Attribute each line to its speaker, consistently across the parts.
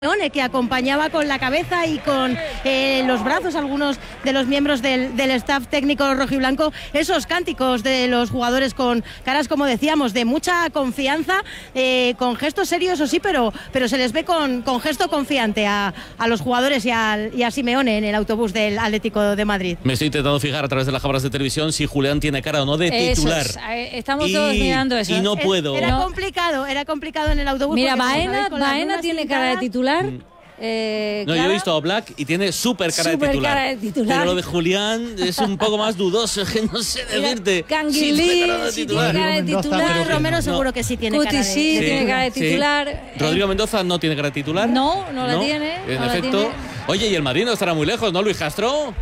Speaker 1: que acompañaba con la cabeza y con los brazos algunos de los miembros del staff técnico rojiblanco, esos cánticos de los jugadores con caras, como decíamos, de mucha confianza, con gestos serios, o sí, pero se les ve con gesto confiante a los jugadores y a Simeone en el autobús del Atlético de Madrid.
Speaker 2: Me estoy intentando fijar a través de las cámaras de televisión si Julián tiene cara o no de titular.
Speaker 3: Estamos todos mirando eso.
Speaker 2: Y no puedo.
Speaker 1: Era complicado en el autobús.
Speaker 3: Mira, Baena tiene cara de titular.
Speaker 2: No, yo he visto a Black y tiene súper cara de titular. Pero lo de Julián es un poco más dudoso, que no sé decirte.
Speaker 3: Canguilí, tiene cara de titular.
Speaker 1: Romero seguro que sí tiene
Speaker 3: Cuti,
Speaker 1: cara de
Speaker 3: sí, tiene cara de titular.
Speaker 2: Rodrigo Mendoza no tiene cara de titular.
Speaker 3: No la tiene.
Speaker 2: En efecto. Oye, y el Madrid no estará muy lejos, ¿no, Luis Castro?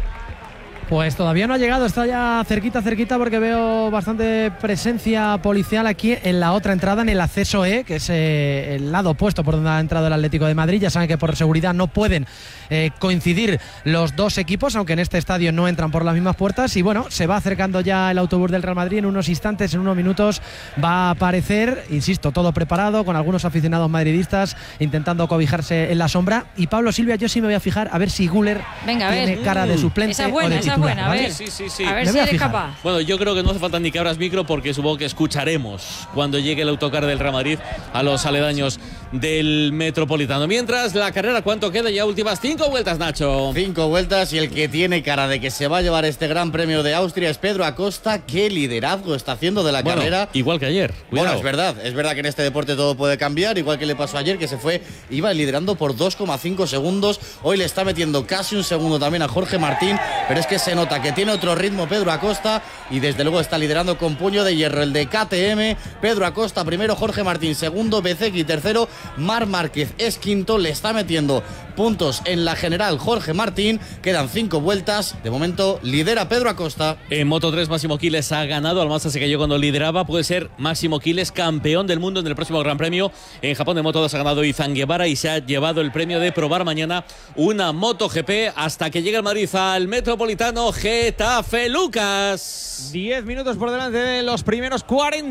Speaker 4: Pues todavía no ha llegado, está ya cerquita porque veo bastante presencia policial aquí en la otra entrada, en el acceso E, que es el lado opuesto por donde ha entrado el Atlético de Madrid. Ya saben que por seguridad no pueden coincidir los dos equipos, aunque en este estadio no entran por las mismas puertas. Y bueno, se va acercando ya el autobús del Real Madrid. En unos instantes, en unos minutos, va a aparecer, insisto, todo preparado, con algunos aficionados madridistas intentando cobijarse en la sombra. Y Pablo Silvia, yo sí me voy a fijar a ver si Güler tiene cara de suplente
Speaker 3: esa es buena,
Speaker 4: o de titular.
Speaker 3: Buena, a ver,
Speaker 2: sí.
Speaker 3: A ver si eres capaz.
Speaker 2: Bueno, yo creo que no hace falta ni que abras micro, porque supongo que escucharemos cuando llegue el autocar del Real Madrid a los aledaños del Metropolitano. Mientras, la carrera, ¿cuánto queda? Ya últimas 5 vueltas, Nacho.
Speaker 5: 5 vueltas, y el que tiene cara de que se va a llevar este Gran Premio de Austria es Pedro Acosta. ¿Qué liderazgo está haciendo de la carrera?
Speaker 2: Igual que ayer. Cuidado.
Speaker 5: Bueno, es verdad que en este deporte todo puede cambiar, igual que le pasó ayer, que iba liderando por 2,5 segundos. Hoy le está metiendo casi un segundo también a Jorge Martín, pero es que se nota que tiene otro ritmo Pedro Acosta, y desde luego está liderando con puño de hierro el de KTM. Pedro Acosta primero, Jorge Martín segundo, Bezzecchi tercero, Marc Márquez es quinto. Le está metiendo puntos en la general Jorge Martín. Quedan 5 vueltas, de momento lidera Pedro Acosta.
Speaker 2: En Moto3 Máximo Quiles ha ganado, al Mazda se cayó cuando lideraba. Puede ser Máximo Quiles campeón del mundo en el próximo Gran Premio. En Japón de Moto2 ha ganado Izan Guevara y se ha llevado el premio de probar mañana una MotoGP hasta que llegue el Madrid al Metropolitano. Getafe, Lucas.
Speaker 6: 10 minutos por delante de los primeros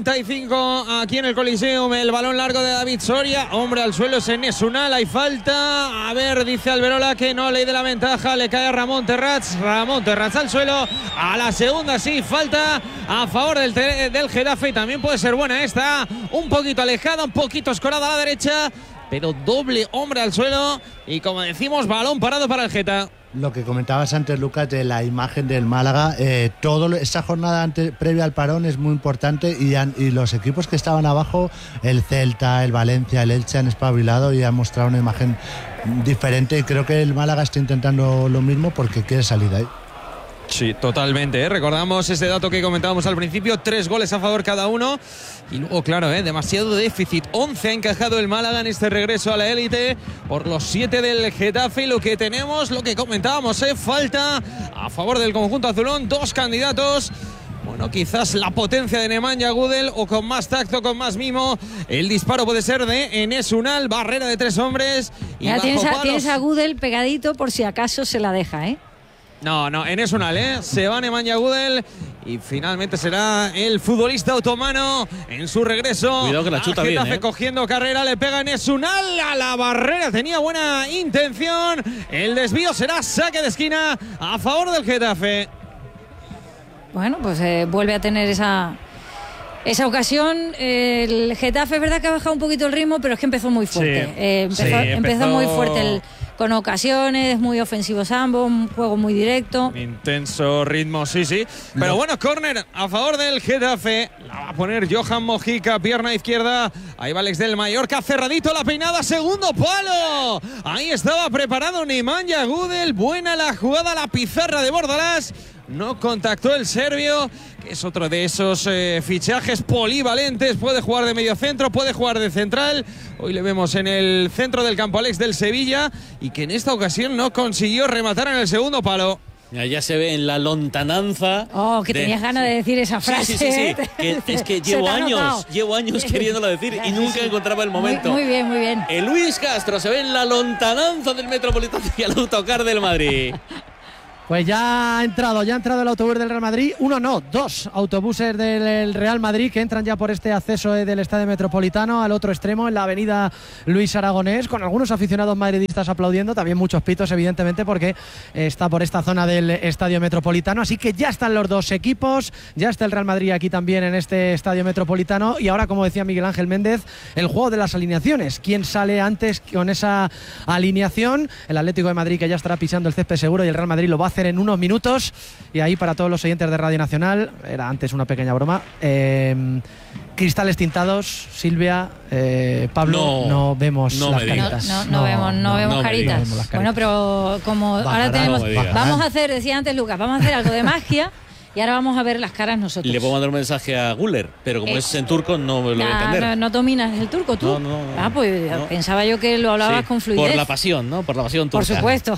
Speaker 6: 45 aquí en el Coliseum. El balón largo de David Soria, hombre al suelo, es Enes Unal, hay falta. A ver, dice Alberola que no, ley de la ventaja, le cae a Ramón Terrats al suelo. A la segunda sí, falta a favor del Getafe, y también puede ser buena esta, un poquito alejada, un poquito escorada a la derecha, pero doble hombre al suelo, y como decimos, balón parado para el Geta.
Speaker 7: Lo que comentabas antes, Lucas, de la imagen del Málaga, esa jornada previa al parón es muy importante, y los equipos que estaban abajo, el Celta, el Valencia, el Elche, han espabilado y han mostrado una imagen diferente, y creo que el Málaga está intentando lo mismo porque quiere salir de ahí.
Speaker 6: Sí, totalmente, ¿eh? Recordamos ese dato que comentábamos al principio, 3 goles a favor cada uno, y luego, claro, demasiado déficit. 11 ha encajado el Málaga en este regreso a la élite por los 7 del Getafe. Y lo que tenemos, lo que comentábamos, falta a favor del conjunto azulón, 2 candidatos. Bueno, quizás la potencia de Nemanja Gudel, o con más tacto, con más mimo. El disparo puede ser de Enes Unal, barrera de 3 hombres. Y
Speaker 3: ya tienes a Gudel pegadito por si acaso se la deja, ¿eh?
Speaker 6: No, Enes Unal, se va Nemanja Gudel, y finalmente será el futbolista otomano en su regreso.
Speaker 2: Cuidado que la chuta bien,
Speaker 6: Getafe cogiendo carrera, le pega Enes Unal a la barrera, tenía buena intención. El desvío será saque de esquina a favor del Getafe.
Speaker 3: Bueno, pues vuelve a tener esa ocasión. El Getafe es verdad que ha bajado un poquito el ritmo, pero es que empezó muy fuerte. Empezó muy fuerte con ocasiones, muy ofensivos ambos, un juego muy directo.
Speaker 6: Intenso ritmo, sí. Pero bueno, córner a favor del Getafe. La va a poner Johan Mojica, pierna izquierda. Ahí va Alex del Mallorca, cerradito la peinada, segundo palo. Ahí estaba preparado Nemanja Gudel. Buena la jugada, la pizarra de Bordalás. No contactó el serbio, que es otro de esos fichajes polivalentes. Puede jugar de medio centro, puede jugar de central. Hoy le vemos en el centro del campo Alex del Sevilla, y que en esta ocasión no consiguió rematar en el segundo palo.
Speaker 2: Ya se ve en la lontananza.
Speaker 3: Tenías ganas de decir esa frase.
Speaker 2: Sí. Es que llevo años queriéndolo decir y nunca encontraba el momento.
Speaker 3: Muy bien.
Speaker 2: Luis Castro se ve en la lontananza del Metropolitano y el autocar del Madrid.
Speaker 4: Pues ya ha entrado el autobús del Real Madrid. Dos autobuses del Real Madrid que entran ya por este acceso del Estadio Metropolitano al otro extremo, en la avenida Luis Aragonés, con algunos aficionados madridistas aplaudiendo, también muchos pitos evidentemente porque está por esta zona del Estadio Metropolitano. Así que ya están los dos equipos, ya está el Real Madrid aquí también en este Estadio Metropolitano, y ahora, como decía Miguel Ángel Méndez, el juego de las alineaciones. ¿Quién sale antes con esa alineación? El Atlético de Madrid, que ya estará pisando el césped seguro, y el Real Madrid lo va a hacer en unos minutos. Y ahí, para todos los oyentes de Radio Nacional, era antes una pequeña broma, cristales tintados, Silvia, Pablo, no vemos las caritas.
Speaker 3: No vemos caritas. Bueno, pero como ahora tenemos, vamos a hacer, decía antes Lucas, vamos a hacer algo de magia. Y ahora vamos a ver las caras nosotros.
Speaker 2: Le puedo mandar un mensaje a Guller, pero como es en turco no me lo voy a entender.
Speaker 3: No dominas el turco tú.
Speaker 2: No.
Speaker 3: Pues pensaba yo que lo hablabas con fluidez.
Speaker 2: Por la pasión, ¿no? Por la pasión turca.
Speaker 3: Por supuesto.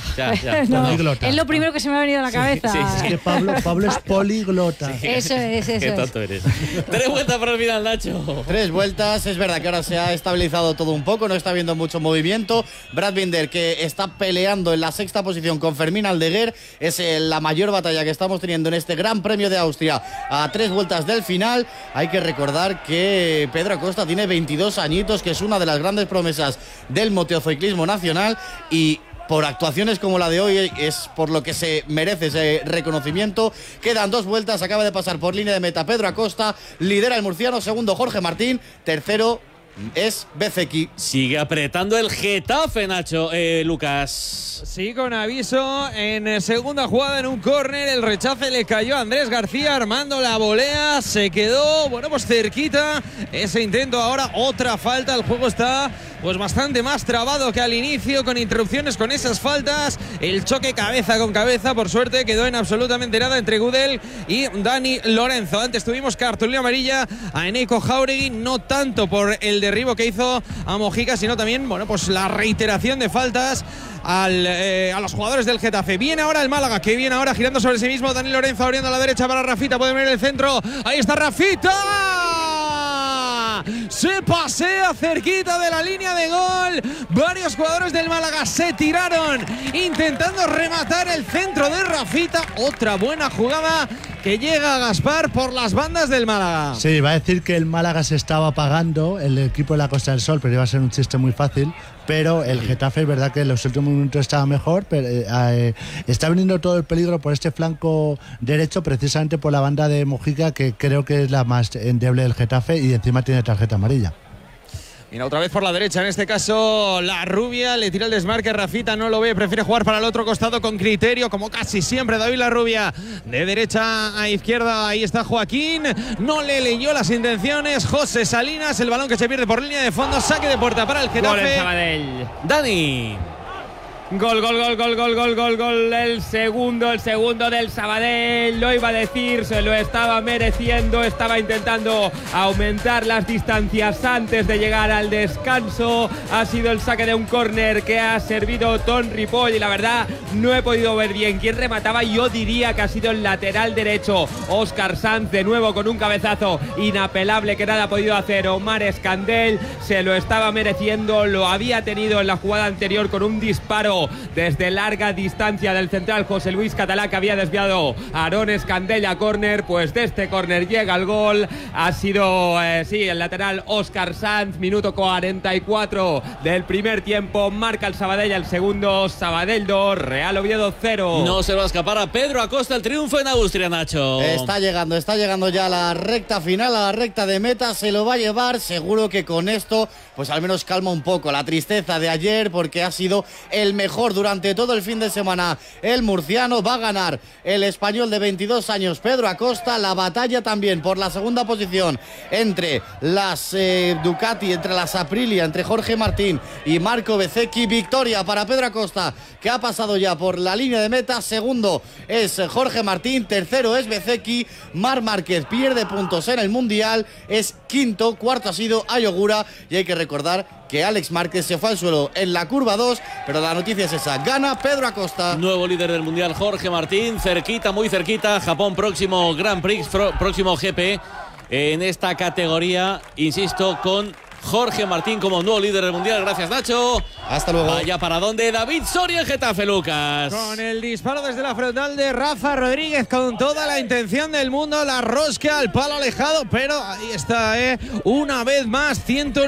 Speaker 3: Es lo primero que se me ha venido a la cabeza.
Speaker 7: Es que Pablo es poliglota.
Speaker 3: Eso es.
Speaker 2: Qué tonto eres. 3 vueltas para el final, Nacho.
Speaker 5: 3 vueltas. Es verdad que ahora se ha estabilizado todo un poco, no está habiendo mucho movimiento. Brad Binder, que está peleando en la 6ª posición con Fermín Aldeguer, es la mayor batalla que estamos teniendo en este Gran Premio de Austria a 3 vueltas del final. Hay que recordar que Pedro Acosta tiene 22 añitos, que es una de las grandes promesas del motociclismo nacional, y por actuaciones como la de hoy es por lo que se merece ese reconocimiento. Quedan 2 vueltas, acaba de pasar por línea de meta Pedro Acosta, lidera el murciano, segundo Jorge Martín, tercero es Bezzecchi.
Speaker 2: Sigue apretando el Getafe, Nacho. Lucas.
Speaker 6: Sí, con aviso en segunda jugada, en un córner, el rechace le cayó a Andrés García, armando la volea, se quedó, pues cerquita ese intento. Ahora otra falta, el juego está pues bastante más trabado que al inicio, con interrupciones, con esas faltas. El choque cabeza con cabeza, por suerte, quedó en absolutamente nada entre Gudel y Dani Lorenzo. Antes tuvimos cartulina amarilla a Eneco Jauregui, no tanto por el derribo que hizo a Mojica, sino también, pues la reiteración de faltas a los jugadores del Getafe. Viene ahora el Málaga, que viene ahora girando sobre sí mismo. Dani Lorenzo abriendo a la derecha para Rafita, puede venir el centro, ahí está Rafita, se pasea cerquita de la línea de gol. Varios jugadores del Málaga se tiraron intentando rematar el centro de Rafita. Otra buena jugada que llega a Gaspar por las bandas del Málaga.
Speaker 7: Sí, va a decir que el Málaga se estaba apagando, el equipo de la Costa del Sol, pero iba a ser un chiste muy fácil. Pero el Getafe es verdad que en los últimos minutos estaba mejor, pero está viniendo todo el peligro por este flanco derecho, precisamente por la banda de Mojica, que creo que es la más endeble del Getafe, y encima tiene tarjeta amarilla.
Speaker 6: Mira, otra vez por la derecha, en este caso la Rubia, le tira el desmarque, Rafita no lo ve, prefiere jugar para el otro costado con criterio, como casi siempre David La Rubia, de derecha a izquierda, ahí está Joaquín, no le leyó las intenciones, José Salinas, el balón que se pierde por línea de fondo, saque de puerta para el Getafe.
Speaker 2: Gol en Sabadell. Dani.
Speaker 8: Gol, el segundo del Sabadell, lo iba a decir, se lo estaba mereciendo, estaba intentando aumentar las distancias antes de llegar al descanso. Ha sido el saque de un córner que ha servido Ton Ripoll, y la verdad no he podido ver bien quién remataba. Yo diría que ha sido el lateral derecho, Óscar Sanz, de nuevo con un cabezazo inapelable que nada ha podido hacer Omar Escandell. Se lo estaba mereciendo, lo había tenido en la jugada anterior con un disparo desde larga distancia del central José Luis Catalá, que había desviado a Aarón Escandell a córner. Pues de este córner llega el gol. Ha sido el lateral Óscar Sanz, minuto 44 del primer tiempo. Marca el Sabadell, el segundo. Sabadell 2, Real Oviedo 0.
Speaker 2: No se va a escapar a Pedro Acosta el triunfo en Austria, Nacho.
Speaker 5: Está llegando ya a la recta final, a la recta de meta. Se lo va a llevar, seguro que con esto pues al menos calma un poco la tristeza de ayer, porque ha sido el mejor durante todo el fin de semana. El murciano va a ganar el español de 22 años Pedro Acosta. La batalla también por la segunda posición entre las Ducati, entre las Aprilia, entre Jorge Martín y Marco Bezzecchi. Victoria para Pedro Acosta, que ha pasado ya por la línea de meta. Segundo es Jorge Martín, tercero es Bezzecchi. Marc Márquez pierde puntos en el Mundial, es quinto, cuarto ha sido Ayogura, y hay que recordar que Alex Márquez se fue al suelo en la curva 2, pero la noticia es esa, gana Pedro Acosta.
Speaker 2: Nuevo líder del Mundial Jorge Martín, cerquita, muy cerquita. Japón, próximo Grand Prix, próximo GP en esta categoría, insisto, con Jorge Martín como nuevo líder del Mundial. Gracias, Nacho.
Speaker 5: Hasta luego.
Speaker 2: Vaya para dónde David Soria en Getafe, Lucas.
Speaker 6: Con el disparo desde la frontal de Rafa Rodríguez, con toda la intención del mundo, la rosca al palo alejado, pero ahí está, una vez más,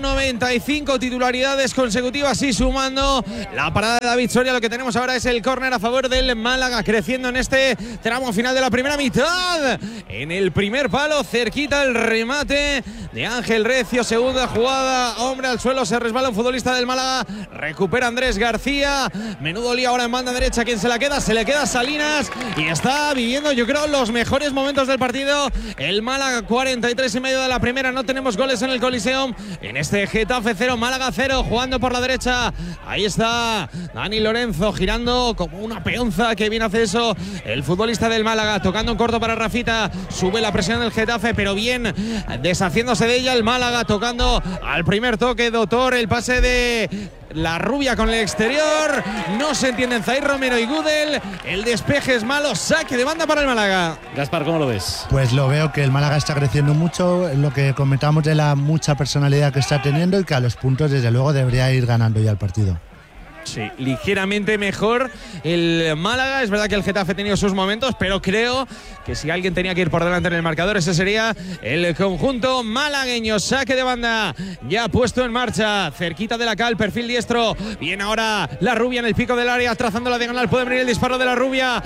Speaker 6: 195 titularidades consecutivas y sumando la parada de David Soria. Lo que tenemos ahora es el córner a favor del Málaga, creciendo en este tramo final de la primera mitad. En el primer palo, cerquita el remate de Ángel Recio, segunda jugada, hombre al suelo, se resbala un futbolista del Málaga, recupera Andrés García, menudo lío ahora en banda derecha, ¿quién se la queda? Se le queda Salinas y está viviendo, yo creo, los mejores momentos del partido. El Málaga, 43,5 de la primera, no tenemos goles en el Coliseum, en este Getafe 0, Málaga 0, jugando por la derecha, ahí está Dani Lorenzo, girando como una peonza, que bien hace eso el futbolista del Málaga, tocando en corto para Rafita, sube la presión del Getafe, pero bien deshaciéndose de ella el Málaga, tocando al primer toque, Doctor, el pase de La Rubia con el exterior, no se entienden Zair Romero y Gudel, el despeje es malo, saque de banda para el Málaga.
Speaker 2: Gaspar, ¿cómo lo ves?
Speaker 7: Pues lo veo que el Málaga está creciendo mucho, lo que comentamos de la mucha personalidad que está teniendo, y que a los puntos desde luego debería ir ganando ya el partido.
Speaker 6: Sí, ligeramente mejor el Málaga. Es verdad que el Getafe ha tenido sus momentos, pero creo que si alguien tenía que ir por delante en el marcador, ese sería el conjunto malagueño. Saque de banda ya puesto en marcha, cerquita de la cal, perfil diestro. Viene ahora La Rubia en el pico del área, trazando la diagonal, puede venir el disparo de La Rubia,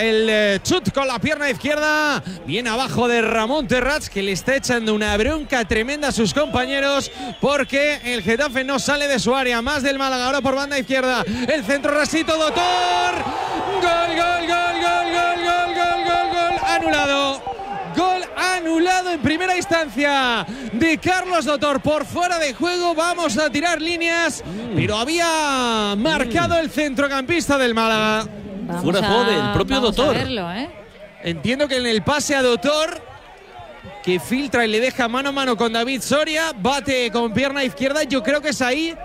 Speaker 6: el chut con la pierna izquierda, bien abajo de Ramón Terrats, que le está echando una bronca tremenda a sus compañeros, porque el Getafe no sale de su área. Más del Málaga ahora por banda izquierda, el centro rasito, Doctor, gol, gol, gol, gol, gol, gol, gol, gol, gol, anulado. Gol anulado en primera instancia de Carlos Doctor, por fuera de juego. Vamos a tirar líneas, pero había marcado el centrocampista del Málaga.
Speaker 2: Fuera de juego del propio Doctor.
Speaker 6: Entiendo que en el pase a Doctor, que filtra y le deja mano a mano con David Soria, bate con pierna izquierda. Yo creo que es ahí.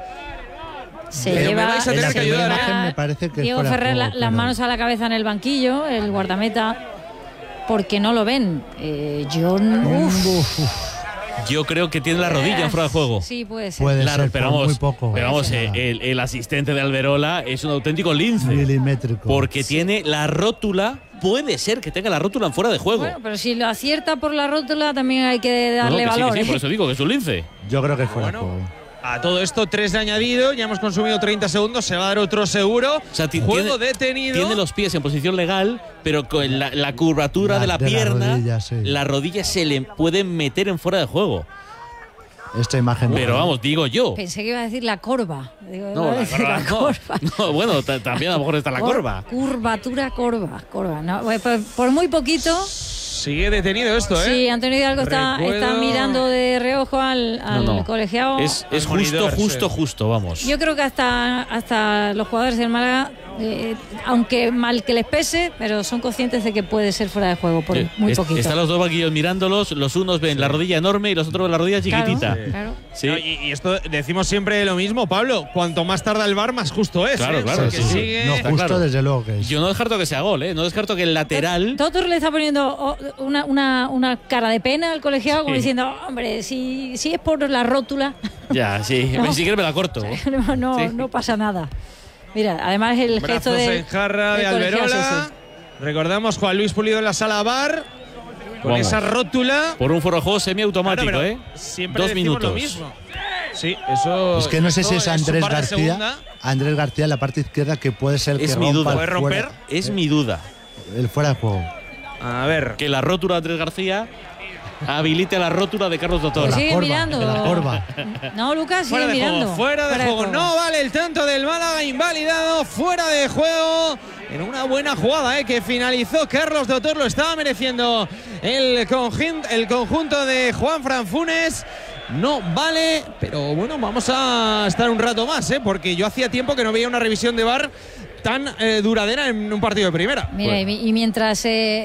Speaker 3: Se lleva,
Speaker 6: me vais a tener que ayudar.
Speaker 7: Me parece que
Speaker 3: Diego Ferrer las manos a la cabeza en el banquillo, el guardameta, porque no lo ven.
Speaker 2: Yo creo que tiene la rodilla en fuera de juego.
Speaker 3: Sí, puede ser.
Speaker 7: Puede ser,
Speaker 2: pero
Speaker 7: muy poco.
Speaker 2: Pero vamos, el asistente de Alberola es un auténtico lince.
Speaker 7: Milimétrico.
Speaker 2: Porque tiene la rótula. Puede ser que tenga la rótula en fuera de juego.
Speaker 3: Bueno, pero si lo acierta por la rótula, también hay que darle valor.
Speaker 2: Sí, por eso digo que es un lince.
Speaker 7: Yo creo que fuera de juego.
Speaker 6: A todo esto, 3 de añadido, ya hemos consumido 30 segundos, se va a dar otro seguro.
Speaker 2: O sea,
Speaker 6: juego detenido.
Speaker 2: Tiene los pies en posición legal, pero con la curvatura de la pierna, la rodilla se le puede meter en fuera de juego.
Speaker 7: Esta imagen.
Speaker 2: Pero vamos, digo yo.
Speaker 3: Pensé que iba a decir la corva.
Speaker 2: No, la corva. No, bueno, también a lo mejor está la corva.
Speaker 3: Curvatura, corva. No, por muy poquito.
Speaker 6: Sigue detenido esto, ¿eh?
Speaker 3: Sí, Antonio Hidalgo está mirando de reojo al colegiado.
Speaker 2: Es justo, vamos.
Speaker 3: Yo creo que hasta los jugadores del Málaga, aunque mal que les pese, pero son conscientes de que puede ser fuera de juego por muy poquito.
Speaker 2: Están los dos banquillos mirándolos, los unos ven la rodilla enorme y los otros ven la rodilla chiquitita.
Speaker 3: Claro.
Speaker 2: Sí.
Speaker 6: No, y esto decimos siempre lo mismo, Pablo. Cuanto más tarda el VAR, más justo es.
Speaker 2: Claro.
Speaker 6: Sigue.
Speaker 7: No, justo claro. Desde luego que es.
Speaker 2: Yo no descarto que sea gol, no descarto que el lateral.
Speaker 3: Doctor le está poniendo una cara de pena al colegiado, como diciendo, hombre, si es por la rótula.
Speaker 2: Ya, sí, no. Si quieres me la corto.
Speaker 3: No pasa nada. Mira, además el gesto
Speaker 6: en jarra de Alberola. Recordamos Juan Luis Pulido en la sala VAR con esa rótula.
Speaker 2: Por un fuera de juego semiautomático,
Speaker 6: Siempre
Speaker 2: 2 minutos.
Speaker 6: Lo mismo. Sí, eso.
Speaker 7: Es que no sé si es Andrés García. Andrés García en la parte izquierda, que puede ser
Speaker 2: es
Speaker 7: que
Speaker 2: mi duda.
Speaker 6: ¿Puede romper?
Speaker 2: Es mi duda.
Speaker 7: El fuera de juego.
Speaker 6: A ver.
Speaker 2: Que la rótula de Andrés García habilite la rótula de Carlos Doctor.
Speaker 3: Sigue mirando.
Speaker 7: La corva.
Speaker 3: No, Lucas, sigue mirando.
Speaker 6: Fuera de juego. No vale el tanto del Málaga, invalidado. Fuera de juego. En una buena jugada que finalizó Carlos Doctor. Lo estaba mereciendo el conjunto de Juanfran Funes. No vale, pero bueno, vamos a estar un rato más, porque yo hacía tiempo que no veía una revisión de VAR tan duradera en un partido de primera.
Speaker 3: Mira, y mientras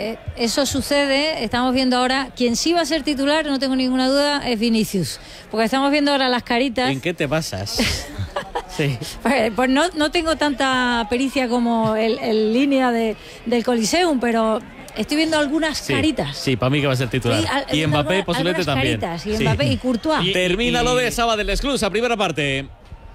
Speaker 3: eso sucede, estamos viendo ahora, quien sí va a ser titular, no tengo ninguna duda, es Vinicius. Porque estamos viendo ahora las caritas.
Speaker 2: ¿En qué te basas? Sí.
Speaker 3: Pues no tengo tanta pericia como el línea del Coliseum, pero estoy viendo algunas caritas.
Speaker 2: Sí, para mí que va a ser titular.
Speaker 3: Sí,
Speaker 2: y Mbappé posiblemente también.
Speaker 3: Caritas, y Mbappé y Courtois.
Speaker 2: Termina lo de Sabadell Exclusa, primera parte.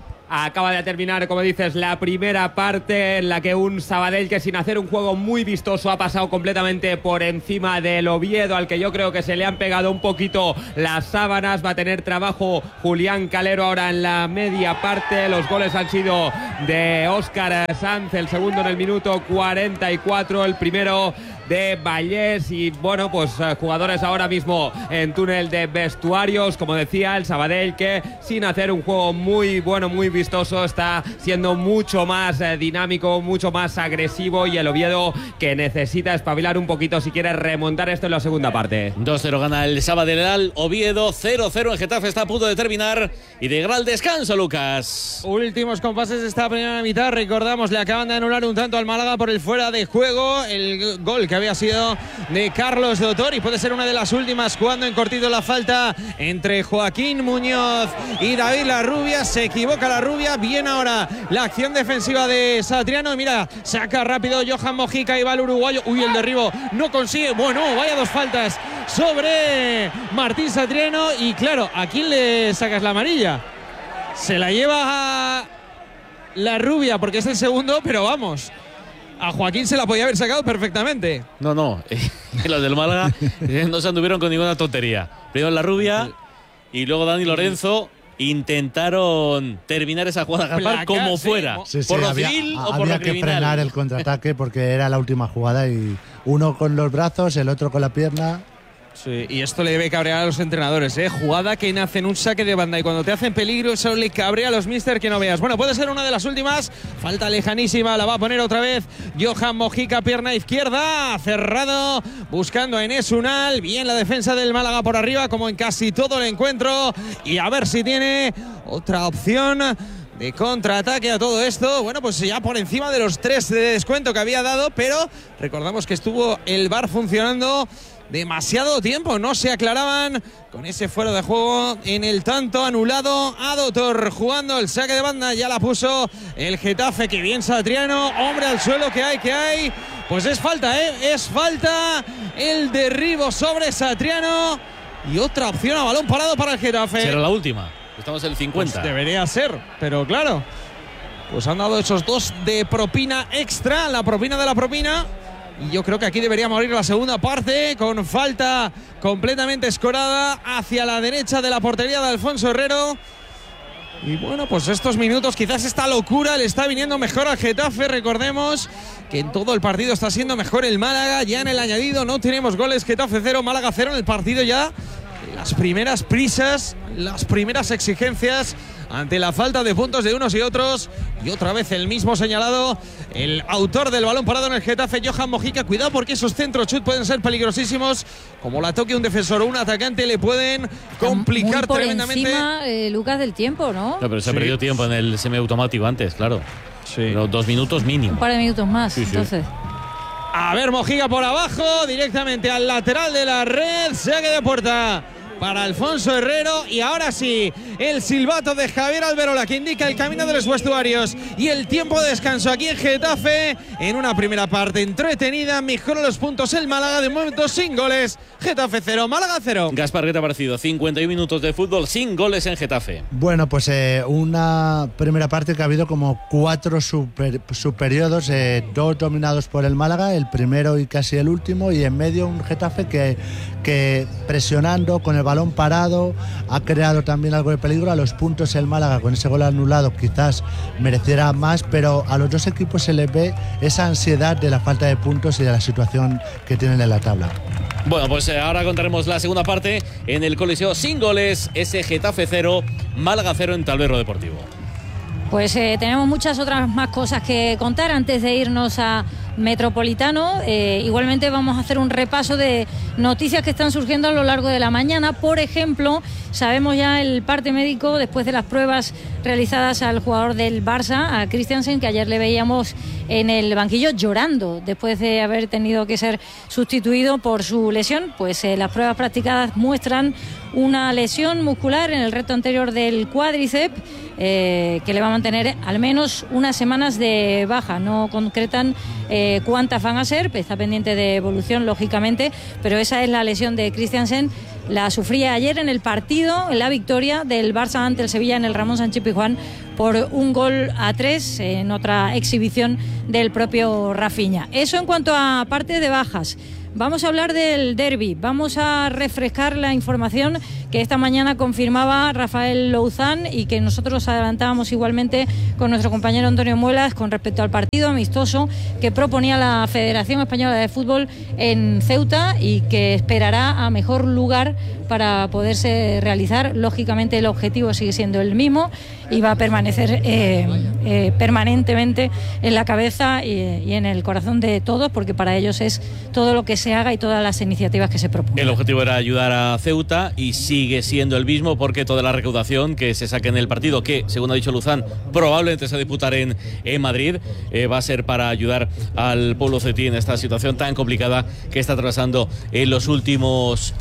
Speaker 8: Acaba de terminar, como dices, la primera parte en la que un Sabadell que sin hacer un juego muy vistoso ha pasado completamente por encima del Oviedo, al que yo creo que se le han pegado un poquito las sábanas. Va a tener trabajo Julián Calero ahora en la media parte. Los goles han sido de Óscar Sanz, el segundo en el minuto 44, el primero de Vallés. Y bueno, pues jugadores ahora mismo en túnel de vestuarios. Como decía, el Sabadell que sin hacer un juego muy bueno, muy vistoso, está siendo mucho más dinámico, mucho más agresivo, y el Oviedo que necesita espabilar un poquito si quiere remontar esto en la segunda parte.
Speaker 2: 2-0 gana el Sabadell al Oviedo, 0-0 en Getafe, está a punto de terminar y de llegar al descanso, Lucas.
Speaker 6: Últimos compases de esta primera mitad. Recordamos, le acaban de anular un tanto al Málaga por el fuera de juego. El gol que había sido de Carlos Dotor, y puede ser una de las últimas, jugando en cortito la falta entre Joaquín Muñoz y David Larrubia. Se equivoca Larrubia. Bien ahora la acción defensiva de Satriano. Mira, saca rápido Johan Mojica y va el uruguayo. Uy, el derribo no consigue. Bueno, vaya dos faltas sobre Martín Satriano. Y claro, ¿a quién le sacas la amarilla? Se la lleva a Larrubia porque es el segundo, pero vamos, a Joaquín se la podía haber sacado perfectamente.
Speaker 2: No, los del Málaga no se anduvieron con ninguna tontería. Primero Larrubia y luego Dani Lorenzo intentaron terminar esa jugada como fuera.
Speaker 7: Sí,
Speaker 2: por lo civil o por lo criminal.
Speaker 7: Había que frenar el contraataque porque era la última jugada, y uno con los brazos, el otro con la pierna.
Speaker 6: Sí, y esto le debe cabrear a los entrenadores, ¿eh? Jugada que nace en un saque de banda y cuando te hacen peligro, eso le cabrea a los míster que no veas. Bueno, puede ser una de las últimas. Falta lejanísima, la va a poner otra vez Johan Mojica, pierna izquierda, cerrado, buscando a Enes Unal. Bien la defensa del Málaga por arriba, como en casi todo el encuentro. Y a ver si tiene otra opción de contraataque a todo esto. Bueno, pues ya por encima de los 3 de descuento que había dado, pero recordamos que estuvo el VAR funcionando demasiado tiempo, no se aclaraban con ese fuera de juego en el tanto anulado a Dotor. Jugando el saque de banda, ya la puso el Getafe, que bien Satriano, hombre al suelo, que hay, pues es falta, es falta, el derribo sobre Satriano y otra opción a balón parado para el Getafe.
Speaker 2: Será la última, estamos en el 50.
Speaker 6: Pues debería ser, pero claro, pues han dado esos 2 de propina extra, la propina de la propina. Y yo creo que aquí debería morir la segunda parte, con falta completamente escorada hacia la derecha de la portería de Alfonso Herrero. Y bueno, pues estos minutos, quizás esta locura le está viniendo mejor al Getafe. Recordemos que en todo el partido está siendo mejor el Málaga. Ya en el añadido no tenemos goles. Getafe 0, Málaga 0 en el partido ya. Las primeras prisas, las primeras exigencias ante la falta de puntos de unos y otros. Y otra vez el mismo señalado, el autor del balón parado en el Getafe, Johan Mojica. Cuidado porque esos centros chut pueden ser peligrosísimos. Como la toque un defensor o un atacante, le pueden complicar
Speaker 3: por
Speaker 6: tremendamente.
Speaker 3: Encima, Lucas, del tiempo, ¿no?
Speaker 2: No, pero se ha perdido tiempo en el semiautomático antes, claro. Sí. Pero 2 minutos mínimo.
Speaker 3: Un par de minutos más, entonces.
Speaker 6: A ver, Mojica por abajo, directamente al lateral de la red. Saque de puerta para Alfonso Herrero. Y ahora sí, el silbato de Javier Alberola, que indica el camino de los vestuarios y el tiempo de descanso aquí en Getafe, en una primera parte entretenida. Mejora los puntos el Málaga, de momento sin goles. Getafe 0, Málaga 0.
Speaker 2: Gaspar, ¿qué te ha parecido? 51 minutos de fútbol sin goles en Getafe.
Speaker 7: Bueno, pues una primera parte que ha habido como 4 subperiodos, 2 dominados por el Málaga, el primero y casi el último, y en medio un Getafe que presionando con el balón parado ha creado también algo de peligro. A los puntos el Málaga, con ese gol anulado, quizás mereciera más, pero a los dos equipos se les ve esa ansiedad de la falta de puntos y de la situación que tienen en la tabla.
Speaker 2: Bueno, pues ahora contaremos la segunda parte en el Coliseo sin goles, ese Getafe 0, Málaga 0 en Tablero Deportivo.
Speaker 3: Pues tenemos muchas otras más cosas que contar antes de irnos a Metropolitano. Igualmente vamos a hacer un repaso de noticias que están surgiendo a lo largo de la mañana. Por ejemplo, sabemos ya el parte médico después de las pruebas realizadas al jugador del Barça, a Christensen, que ayer le veíamos en el banquillo llorando después de haber tenido que ser sustituido por su lesión. Pues las pruebas practicadas muestran una lesión muscular en el recto anterior del cuádriceps, que le va a mantener al menos unas semanas de baja. No concretan cuántas van a ser, está pendiente de evolución, lógicamente, pero esa es la lesión de Christiansen. La sufría ayer en el partido, en la victoria del Barça ante el Sevilla en el Ramón Sánchez Pizjuán por 1-3 en otra exhibición del propio Rafinha. Eso en cuanto a parte de bajas. Vamos a hablar del derbi, vamos a refrescar la información que esta mañana confirmaba Rafael Louzán y que nosotros adelantábamos igualmente con nuestro compañero Antonio Muelas con respecto al partido amistoso que proponía la Federación Española de Fútbol en Ceuta y que esperará a mejor lugar para poderse realizar. Lógicamente el objetivo sigue siendo el mismo y va a permanecer permanentemente en la cabeza y en el corazón de todos, porque para ellos es todo lo que se haga y todas las iniciativas que se propongan.
Speaker 2: El objetivo era ayudar a Ceuta y sigue siendo el mismo, porque toda la recaudación que se saque en el partido, que según ha dicho Louzán probablemente se va a disputar en Madrid, va a ser para ayudar al pueblo ceutí en esta situación tan complicada que está atravesando las últimas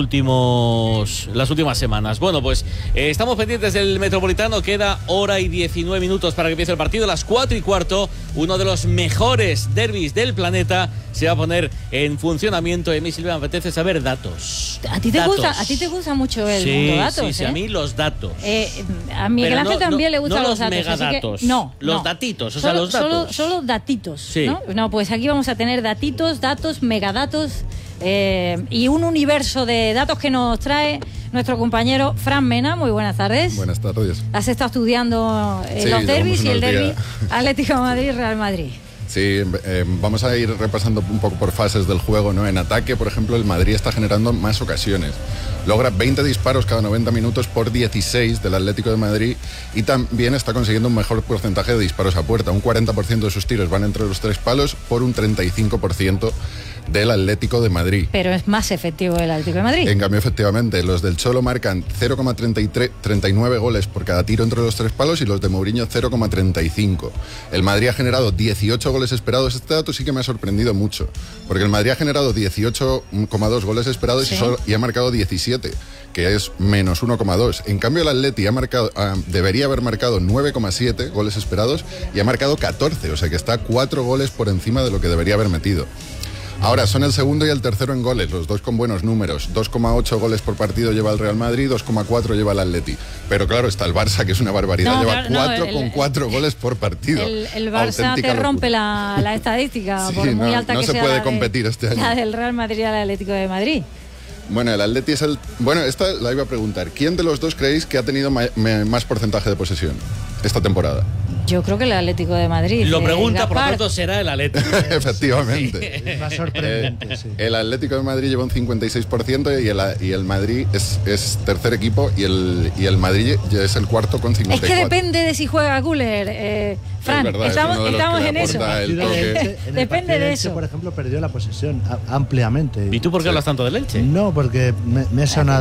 Speaker 2: semanas. Bueno, pues estamos pendientes del Metropolitano. Queda hora y 19 minutos para que empiece el partido. A las 4:15, uno de los mejores derbis del planeta se va a poner en funcionamiento. Y a mí, Silvia, me apetece saber datos.
Speaker 3: ¿A ti te gusta mucho el mundo datos?
Speaker 2: Sí, a mí los datos.
Speaker 3: A Miguel Ángel también le gustan los datos.
Speaker 2: Megadatos, los datitos, o sea, los datos.
Speaker 3: Solo datitos,
Speaker 2: sí.
Speaker 3: ¿no? Pues aquí vamos a tener datos, megadatos y un universo de datos que nos trae nuestro compañero Fran Mena. Muy buenas tardes.
Speaker 9: Buenas tardes.
Speaker 3: Has estado estudiando los derbis y el derbi Atlético de Madrid-Real Madrid.
Speaker 9: Sí, vamos a ir repasando un poco por fases del juego, ¿no? En ataque, por ejemplo, el Madrid está generando más ocasiones. Logra 20 disparos cada 90 minutos por 16 del Atlético de Madrid y también está consiguiendo un mejor porcentaje de disparos a puerta. Un 40% de sus tiros van entre los 3 palos por un 35% del Atlético de Madrid.
Speaker 3: Pero es más efectivo el Atlético de Madrid.
Speaker 9: En cambio, efectivamente, los del Cholo marcan 0,39 goles por cada tiro entre los 3 palos y los de Mourinho 0,35. El Madrid ha generado 18 goles esperados. Este dato sí que me ha sorprendido mucho, porque el Madrid ha generado 18,2 goles esperados, ¿sí? y ha marcado 17, que es menos 1,2. En cambio, el Atleti debería haber marcado 9,7 goles esperados y ha marcado 14, o sea que está 4 goles por encima de lo que debería haber metido. Ahora, son el segundo y el tercero en goles, los dos con buenos números. 2,8 goles por partido lleva el Real Madrid, 2,4 lleva el Atleti. Pero claro, está el Barça, que es una barbaridad, lleva 4,4 goles por partido.
Speaker 3: El Barça te rompe la estadística, sí, por muy alta que sea.
Speaker 9: No se puede competir este año.
Speaker 3: La del Real Madrid al Atlético de Madrid.
Speaker 9: Bueno, el Atleti es el... Bueno, esta la iba a preguntar. ¿Quién de los dos creéis que ha tenido más porcentaje de posesión esta temporada?
Speaker 3: Yo creo que el Atlético de Madrid.
Speaker 2: Lo pregunta, por lo tanto será el Atlético.
Speaker 9: Efectivamente.
Speaker 7: Sí. Es más sorprendente, sí.
Speaker 9: El Atlético de Madrid lleva un 56% y el Madrid es tercer equipo y el Madrid ya es el cuarto con 54%.
Speaker 3: Es que depende de si juega Güler, Fran.
Speaker 9: Es verdad,
Speaker 3: estamos en eso.
Speaker 7: Depende de eso. Por ejemplo, perdió la posesión ampliamente.
Speaker 2: ¿Y tú por qué hablas tanto del Elche?
Speaker 7: No, porque me ha sonado.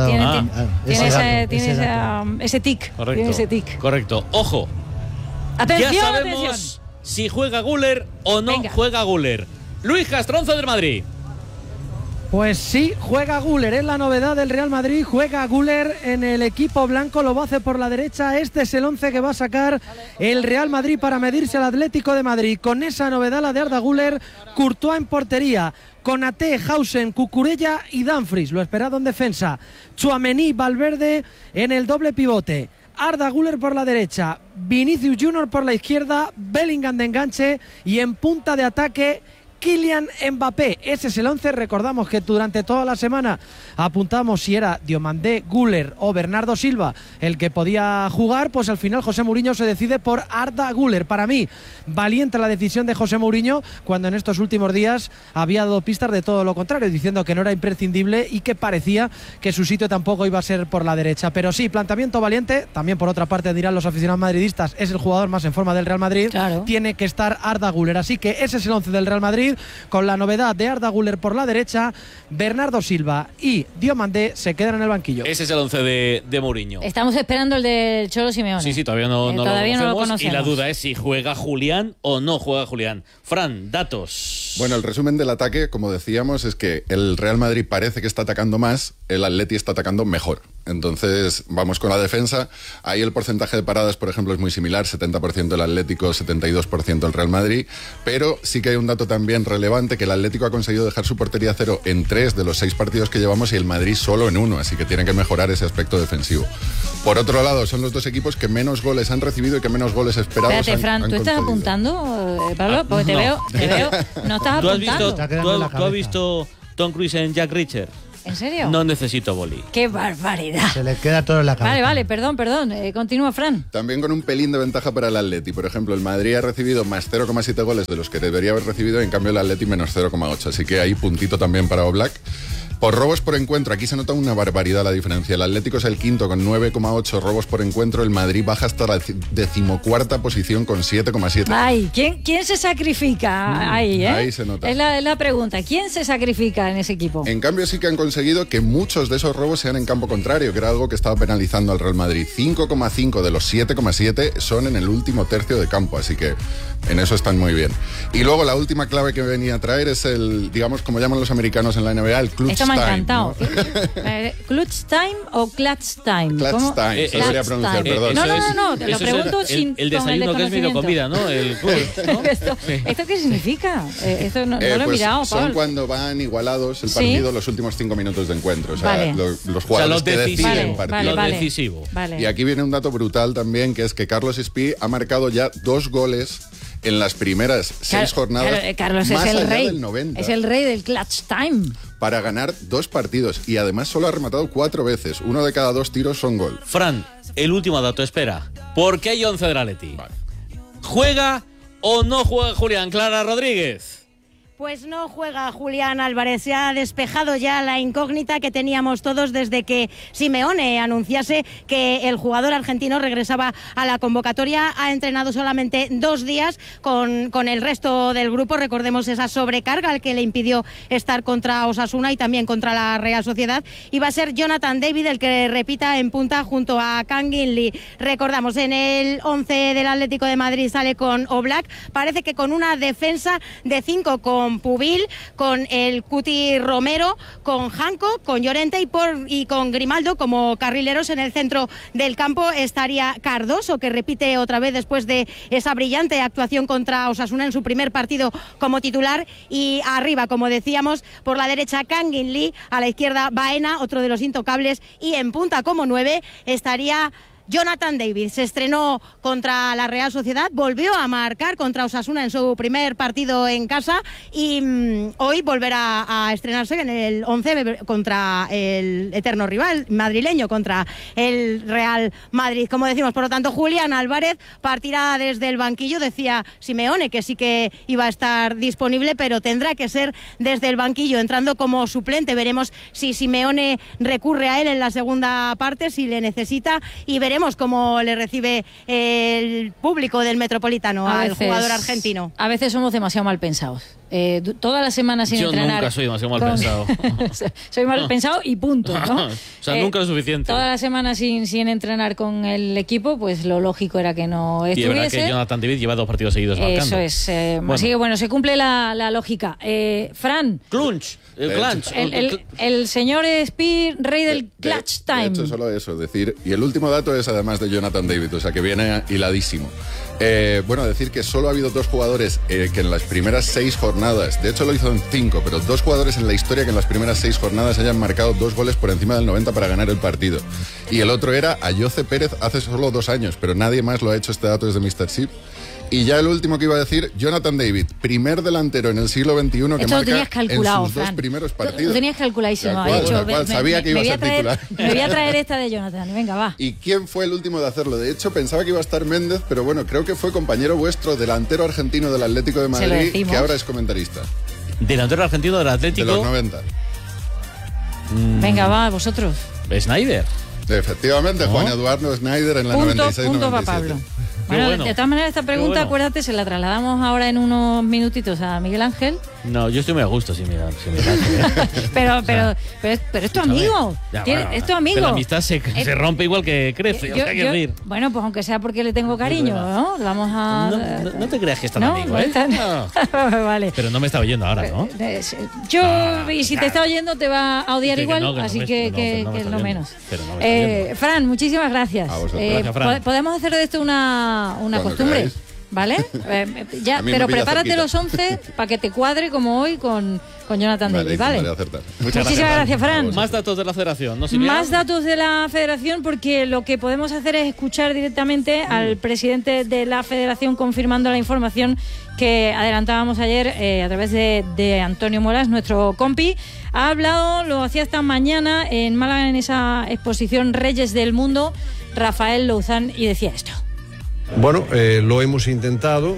Speaker 3: Tiene ese tic.
Speaker 2: Correcto.
Speaker 3: Tiene ese tic.
Speaker 2: Correcto. Ojo.
Speaker 3: Atención,
Speaker 2: ya sabemos si juega Güler o no juega Güler. Luis Castronzo del Madrid.
Speaker 4: Pues sí, juega Güler, es la novedad del Real Madrid, juega Güler en el equipo blanco, lo va a hacer por la derecha. Este es el 11 que va a sacar el Real Madrid para medirse al Atlético de Madrid. Con esa novedad, la de Arda Güler, Courtois en portería, Konaté, Hausen, Cucurella y Dumfries, lo esperado en defensa. Tchouaméni, Valverde en el doble pivote. Arda Güler por la derecha, Vinicius Junior por la izquierda, Bellingham de enganche y en punta de ataque Kylian Mbappé. Ese es el 11. Recordamos que durante toda la semana apuntamos si era Diomandé, Güler o Bernardo Silva el que podía jugar. Pues al final José Mourinho se decide por Arda Güler. Para mí, valiente la decisión de José Mourinho, cuando en estos últimos días había dado pistas de todo lo contrario, diciendo que no era imprescindible y que parecía que su sitio tampoco iba a ser por la derecha. Pero sí, planteamiento valiente. También por otra parte dirán los aficionados madridistas, es el jugador más en forma del Real Madrid.
Speaker 3: Claro.
Speaker 4: Tiene que estar Arda Güler. Así que ese es el 11 del Real Madrid, con la novedad de Arda Güler por la derecha. Bernardo Silva y Diomandé se quedan en el banquillo.
Speaker 2: Ese es el 11 de Mourinho.
Speaker 3: Estamos esperando el del Cholo Simeone.
Speaker 2: Sí, todavía no lo conocemos. Y la duda es si juega Julián o no juega Julián. Fran, datos.
Speaker 9: Bueno, el resumen del ataque, como decíamos, es que el Real Madrid parece que está atacando más, el Atleti está atacando mejor. Entonces, vamos con la defensa. Ahí el porcentaje de paradas, por ejemplo, es muy similar, 70% el Atlético, 72% el Real Madrid, pero sí que hay un dato también relevante, que el Atlético ha conseguido dejar su portería a cero en 3 de los 6 partidos que llevamos y el Madrid solo en 1, así que tienen que mejorar ese aspecto defensivo. Por otro lado, son los dos equipos que menos goles han recibido y que menos goles esperados
Speaker 3: Espérate, Fran,
Speaker 9: han
Speaker 3: ¿tú estás
Speaker 9: concedido.
Speaker 3: apuntando, Pablo? Porque te veo, no estás apuntando.
Speaker 2: ¿Tú has visto Tom Cruise en Jack Reacher?
Speaker 3: ¿En serio?
Speaker 2: No necesito boli.
Speaker 3: ¡Qué barbaridad!
Speaker 7: Se le queda todo en la cabeza.
Speaker 3: Vale, perdón. Continúa, Fran.
Speaker 9: También con un pelín de ventaja para el Atleti. Por ejemplo, el Madrid ha recibido más 0,7 goles de los que debería haber recibido, en cambio el Atleti menos 0,8. Así que ahí puntito también para Oblak. Por robos por encuentro, aquí se nota una barbaridad la diferencia. El Atlético es el quinto con 9,8 robos por encuentro. El Madrid baja hasta la 14ª posición con 7,7.
Speaker 3: Ay, ¿quién se sacrifica ahí,
Speaker 9: Ahí se nota.
Speaker 3: Es la pregunta. ¿Quién se sacrifica en ese equipo?
Speaker 9: En cambio sí que han conseguido que muchos de esos robos sean en campo contrario, que era algo que estaba penalizando al Real Madrid. 5,5 de los 7,7 son en el último tercio de campo, así que en eso están muy bien. Y luego la última clave que venía a traer es el, digamos, como llaman los americanos en la NBA, el clutch time.
Speaker 3: Me ha encantado.
Speaker 9: ¿no?
Speaker 3: ¿Clutch time o clutch time?
Speaker 9: Clutch time, se debería pronunciar, perdón.
Speaker 3: No, te lo pregunto sin
Speaker 2: el desayuno que es medio comida, ¿no? El clutch, ¿no?
Speaker 3: ¿Esto qué significa? Esto no lo he
Speaker 9: pues
Speaker 3: mirado,
Speaker 9: son
Speaker 3: Pablo.
Speaker 9: cuando van igualados el partido los últimos 5 minutos de encuentro. O sea,
Speaker 3: Vale.
Speaker 9: los jugadores que deciden partido.
Speaker 2: Lo decisivo.
Speaker 3: Vale.
Speaker 9: Y aquí viene un dato brutal también, que es que Carlos Espí ha marcado ya 2 goles en las primeras 6 jornadas.
Speaker 3: Carlos
Speaker 9: más
Speaker 3: es el
Speaker 9: allá
Speaker 3: rey.
Speaker 9: del 90.
Speaker 3: Es el rey del clutch time.
Speaker 9: Para ganar 2 partidos. Y además solo ha rematado 4 veces. 1 de cada 2 tiros son gol.
Speaker 2: Fran, el último dato, espera. ¿Por qué hay 11 del Atleti?
Speaker 9: Vale.
Speaker 2: ¿Juega o no juega Julián? Clara Rodríguez.
Speaker 1: Pues no juega Julián Álvarez. Se ha despejado ya la incógnita que teníamos todos desde que Simeone anunciase que el jugador argentino regresaba a la convocatoria. Ha entrenado solamente 2 días con el resto del grupo. Recordemos esa sobrecarga al que le impidió estar contra Osasuna y también contra la Real Sociedad. Y va a ser Jonathan David el que repita en punta junto a Kangin Lee. Recordamos, en el 11 del Atlético de Madrid sale con Oblak. Parece que con una defensa de 5 con Pubil, con el Cuti Romero, con Janko, con Llorente y con Grimaldo como carrileros. En el centro del campo estaría Cardoso, que repite otra vez después de esa brillante actuación contra Osasuna en su primer partido como titular. Y arriba, como decíamos, por la derecha Kangin Lee, a la izquierda Baena, otro de los intocables, y en punta como 9 estaría Jonathan David. Se estrenó contra la Real Sociedad, volvió a marcar contra Osasuna en su primer partido en casa y hoy volverá a estrenarse en el 11 contra el eterno rival madrileño, contra el Real Madrid. Como decimos, por lo tanto, Julián Álvarez partirá desde el banquillo. Decía Simeone que sí que iba a estar disponible, pero tendrá que ser desde el banquillo, entrando como suplente. Veremos si Simeone recurre a él en la segunda parte, si le necesita, y veremos cómo le recibe el público del Metropolitano al jugador argentino.
Speaker 3: A veces somos demasiado mal pensados. Toda la semana sin entrenar.
Speaker 2: Yo nunca soy demasiado mal pensado.
Speaker 3: Soy mal pensado y punto, ¿no?
Speaker 2: O sea, nunca es suficiente.
Speaker 3: Toda la semana sin entrenar con el equipo, pues lo lógico era que no estuviese.
Speaker 2: Y es verdad que Jonathan David lleva 2 partidos seguidos marcando.
Speaker 3: Eso es. Bueno. Así que bueno, se cumple la lógica. Fran.
Speaker 2: Clutch.
Speaker 3: El señor Spear, rey del clutch time.
Speaker 9: De hecho, solo eso, decir. Y el último dato es además de Jonathan David, o sea que viene hiladísimo. Bueno, decir que solo ha habido 2 jugadores que en las primeras 6 jornadas, de hecho lo hizo en 5, pero 2 jugadores en la historia que en las primeras 6 jornadas hayan marcado 2 goles por encima del 90 para ganar el partido. Y el otro era Ayoce Pérez hace solo 2 años, pero nadie más lo ha hecho. Este dato es de Mr. Chip. Y ya el último que iba a decir, Jonathan David, primer delantero en el siglo XXI que
Speaker 3: esto
Speaker 9: marca
Speaker 3: calculado,
Speaker 9: en sus 2 primeros partidos.
Speaker 3: Lo tenías calculadísimo.
Speaker 9: Sabía que iba a ser titular.
Speaker 3: Me voy a traer esta de Jonathan, venga, va.
Speaker 9: ¿Y quién fue el último de hacerlo? De hecho, pensaba que iba a estar Méndez, pero bueno, creo que fue compañero vuestro, delantero argentino del Atlético de Madrid, que ahora es comentarista.
Speaker 2: Delantero argentino del Atlético.
Speaker 9: De los 90.
Speaker 3: Venga, va, vosotros.
Speaker 2: Snyder.
Speaker 9: Efectivamente, Juan Eduardo Snyder en la 96-97.
Speaker 3: Punto para Pablo. Bueno, de todas maneras, esta pregunta, acuérdate, se la trasladamos ahora en unos minutitos a Miguel Ángel.
Speaker 2: No, yo estoy muy a gusto sin Miguel Ángel.
Speaker 3: pero es tu amigo. Es tu amigo.
Speaker 2: La amistad se rompe igual que crece.
Speaker 3: Bueno, pues aunque sea porque le tengo cariño, ¿no? Vamos a...
Speaker 2: No te creas que es tan amigo, ¿eh?
Speaker 3: Vale.
Speaker 2: Pero no me está oyendo ahora, ¿no?
Speaker 3: Y si te está oyendo te va a odiar igual, así que es lo menos. Fran, muchísimas gracias.
Speaker 2: Gracias, Fran.
Speaker 3: Podemos hacer de esto una costumbre,
Speaker 9: queráis.
Speaker 3: ¿vale? Pero prepárate los 11 para que te cuadre como hoy con Jonathan Davis, ¿vale? Muchísimas gracias, Fran.
Speaker 2: Más datos de la federación, ¿no?
Speaker 3: Más datos de la federación, porque lo que podemos hacer es escuchar directamente al presidente de la federación confirmando la información que adelantábamos ayer a través de Antonio Moras, nuestro compi. Ha hablado, lo hacía esta mañana en Málaga en esa exposición Reyes del Mundo, Rafael Louzán, y decía esto.
Speaker 10: Bueno, lo hemos intentado.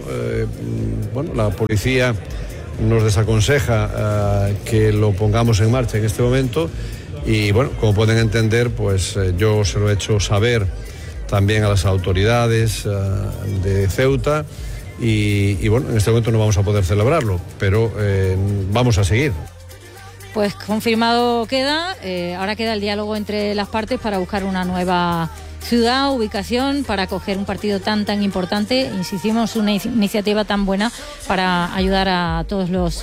Speaker 10: La policía nos desaconseja que lo pongamos en marcha en este momento y, bueno, como pueden entender, pues yo se lo he hecho saber también a las autoridades de Ceuta y, bueno, en este momento no vamos a poder celebrarlo, pero vamos a seguir.
Speaker 3: Pues confirmado queda. Ahora queda el diálogo entre las partes para buscar una nueva ciudad, ubicación, para acoger un partido tan importante. Insistimos, una iniciativa tan buena para ayudar a todos los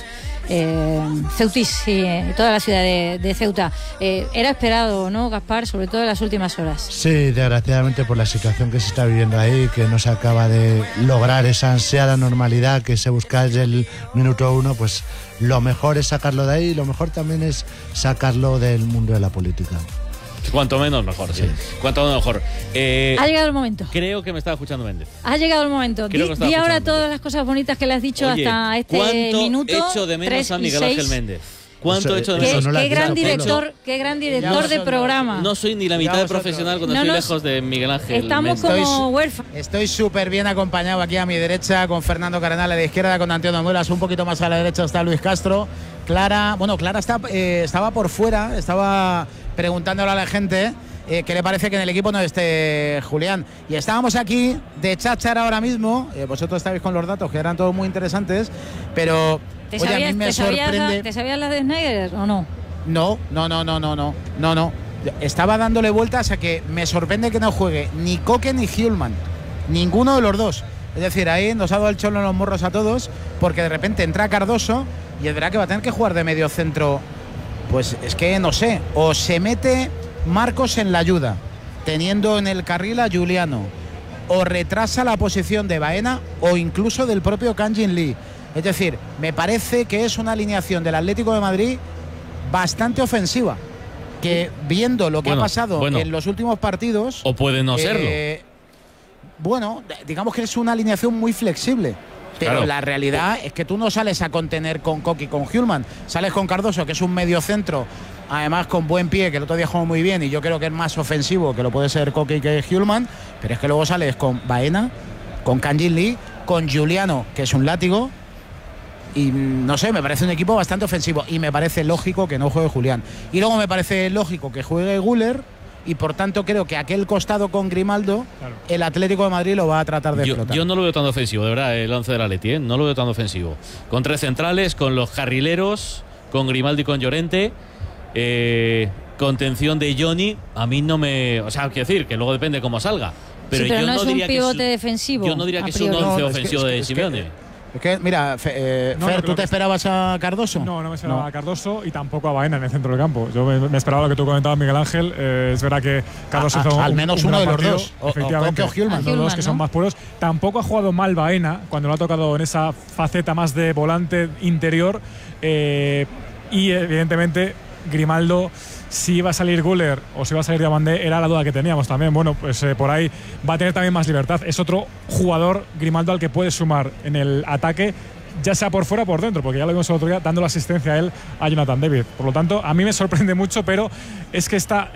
Speaker 3: ceutis y toda la ciudad de Ceuta. Era esperado, ¿no, Gaspar? Sobre todo en las últimas horas.
Speaker 7: Sí, desgraciadamente por la situación que se está viviendo ahí, que no se acaba de lograr esa ansiada normalidad que se busca desde el minuto 1, pues lo mejor es sacarlo de ahí y lo mejor también es sacarlo del mundo de la política.
Speaker 2: Cuanto menos mejor, sí. Cuanto menos mejor.
Speaker 3: Ha llegado el momento.
Speaker 2: Creo que me estaba escuchando Méndez.
Speaker 3: Ha llegado el momento. Di ahora todas las cosas bonitas que le has dicho. Oye, hasta este minuto.
Speaker 2: ¿Cuánto echo de menos a Miguel Ángel Méndez? ¿Cuánto he hecho de menos?
Speaker 3: Qué gran director de programa.
Speaker 2: No soy ni la mitad de profesional cuando estoy lejos de Miguel Ángel.
Speaker 3: Estamos como huérfanos.
Speaker 11: Estoy súper bien acompañado aquí a mi derecha con Fernando Cardenal, a la izquierda con Antonio Muelas, un poquito más a la derecha está Luis Castro. Clara estaba por fuera, estaba preguntándole a la gente qué le parece que en el equipo no esté Julián. Y estábamos aquí de cháchara ahora mismo, vosotros estáis con los datos que eran todos muy interesantes, pero
Speaker 3: ¿Te sabías las de Snyder o no?
Speaker 11: No. Estaba dándole vueltas a que me sorprende que no juegue ni Coque ni Hjulman, ninguno de los dos. Es decir, ahí nos ha dado el cholo en los morros a todos, porque de repente entra Cardoso y es verdad que va a tener que jugar de medio centro. Pues es que no sé, o se mete Marcos en la ayuda, teniendo en el carril a Juliano, o retrasa la posición de Baena o incluso del propio Kang-in Lee. Es decir, me parece que es una alineación del Atlético de Madrid bastante ofensiva, que viendo lo que ha pasado en los últimos partidos...
Speaker 2: O puede no serlo.
Speaker 11: Bueno, digamos que es una alineación muy flexible. Pero la realidad es que tú no sales a contener con Coque y con Hjulman. Sales con Cardoso, que es un medio centro, además con buen pie, que el otro día jugó muy bien y yo creo que es más ofensivo que lo puede ser Coque y que Hjulman. Pero es que luego sales con Baena, con Kang-in Lee, con Juliano, que es un látigo. Y no sé, me parece un equipo bastante ofensivo. Y me parece lógico que no juegue Julián. Y luego me parece lógico que juegue Güler. Y por tanto creo que aquel costado con Grimaldo, el Atlético de Madrid lo va a tratar de explotar.
Speaker 2: Yo no lo veo tan ofensivo, de verdad, el 11 del Atleti, ¿eh? No lo veo tan ofensivo. Con tres centrales, con los carrileros, con Grimaldo y con Llorente, contención de Johnny, a mí no me... O sea, quiero decir, que luego depende cómo salga. Pero,
Speaker 3: sí, pero
Speaker 2: yo
Speaker 3: no es un pivote
Speaker 2: que
Speaker 3: defensivo.
Speaker 2: Yo no diría que es un 11 ofensivo de Simeone.
Speaker 11: Es que, mira, Fer, ¿tú te esperabas a Cardoso?
Speaker 12: No me esperaba a Cardoso y tampoco a Baena en el centro del campo. Yo me esperaba lo que tú comentabas, Miguel Ángel. Es verdad que Cardoso hizo
Speaker 11: al menos uno de los dos.
Speaker 12: Efectivamente,
Speaker 11: Hjulman,
Speaker 12: los dos que son más puros. Tampoco ha jugado mal Baena cuando lo ha tocado en esa faceta más de volante interior. Y evidentemente Grimaldo, si iba a salir Güler o si iba a salir Diamandé, era la duda que teníamos también. Bueno, pues por ahí va a tener también más libertad. Es otro jugador, Grimaldo, al que puede sumar en el ataque, ya sea por fuera o por dentro, porque ya lo vimos el otro día dando la asistencia a él, a Jonathan David. Por lo tanto, a mí me sorprende mucho, pero es que está,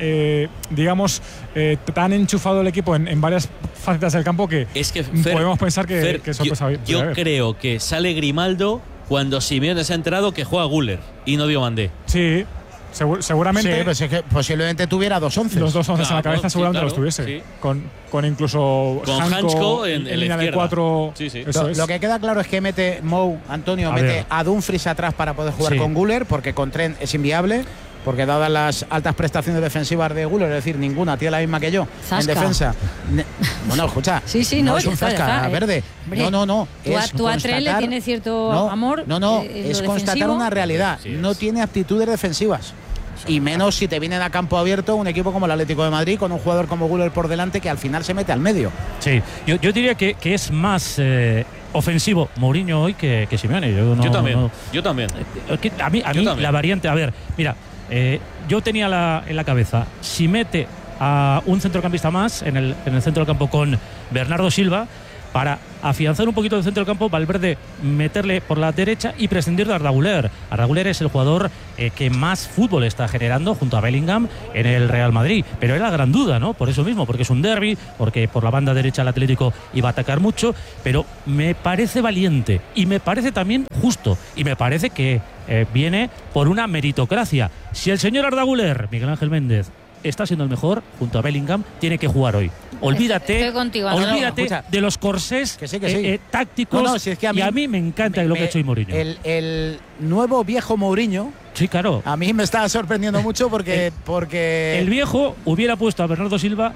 Speaker 12: tan enchufado el equipo en varias facetas del campo que, podemos pensar que sorpresa.
Speaker 2: Yo creo que sale Grimaldo cuando Simeone se ha enterado que juega Güler y no Diomandé.
Speaker 12: Sí. seguramente.
Speaker 11: Sí, pues es que posiblemente tuviera 2 11.
Speaker 12: Los 2 11 en la cabeza seguramente los tuviese.
Speaker 2: Sí.
Speaker 12: Con incluso
Speaker 2: Hansko
Speaker 12: en
Speaker 2: la
Speaker 12: línea de
Speaker 2: izquierda.
Speaker 12: 4.
Speaker 2: Sí, sí.
Speaker 11: Lo que queda claro es que mete Antonio mete a Dumfries atrás para poder jugar con Güler, porque con Trent es inviable. Porque dadas las altas prestaciones defensivas de Güler, es decir, ninguna tiene la misma que yo
Speaker 3: Zasca.
Speaker 11: en defensa. Bueno, escucha.
Speaker 3: No,
Speaker 11: es un Zasca verde.
Speaker 3: Hombre,
Speaker 11: No.
Speaker 3: Tú a Trent le tienes cierto amor.
Speaker 11: Es constatar una realidad. No tiene aptitudes defensivas. Y menos si te vienen a campo abierto un equipo como el Atlético de Madrid con un jugador como Güler por delante que al final se mete al medio.
Speaker 13: Sí, yo diría que es más ofensivo Mourinho hoy que Simeone. Yo
Speaker 2: también.
Speaker 13: A mí la variante, a ver, mira, yo tenía en la cabeza, si mete a un centrocampista más en el centro del campo con Bernardo Silva, para afianzar un poquito el centro del campo, Valverde meterle por la derecha y prescindir de Arda Güler. Arda Güler es el jugador que más fútbol está generando junto a Bellingham en el Real Madrid, pero era la gran duda, ¿no? Por eso mismo, porque es un derbi, porque por la banda derecha el Atlético iba a atacar mucho, pero me parece valiente y me parece también justo y me parece que viene por una meritocracia. Si el señor Arda Güler, Miguel Ángel Méndez, está siendo el mejor junto a Bellingham, tiene que jugar hoy. Olvídate de los corsés tácticos. Y a mí me encanta lo que ha hecho hoy Mourinho.
Speaker 11: El nuevo viejo Mourinho.
Speaker 13: Sí, claro.
Speaker 11: A mí me está sorprendiendo mucho porque
Speaker 13: el viejo hubiera puesto a Bernardo Silva,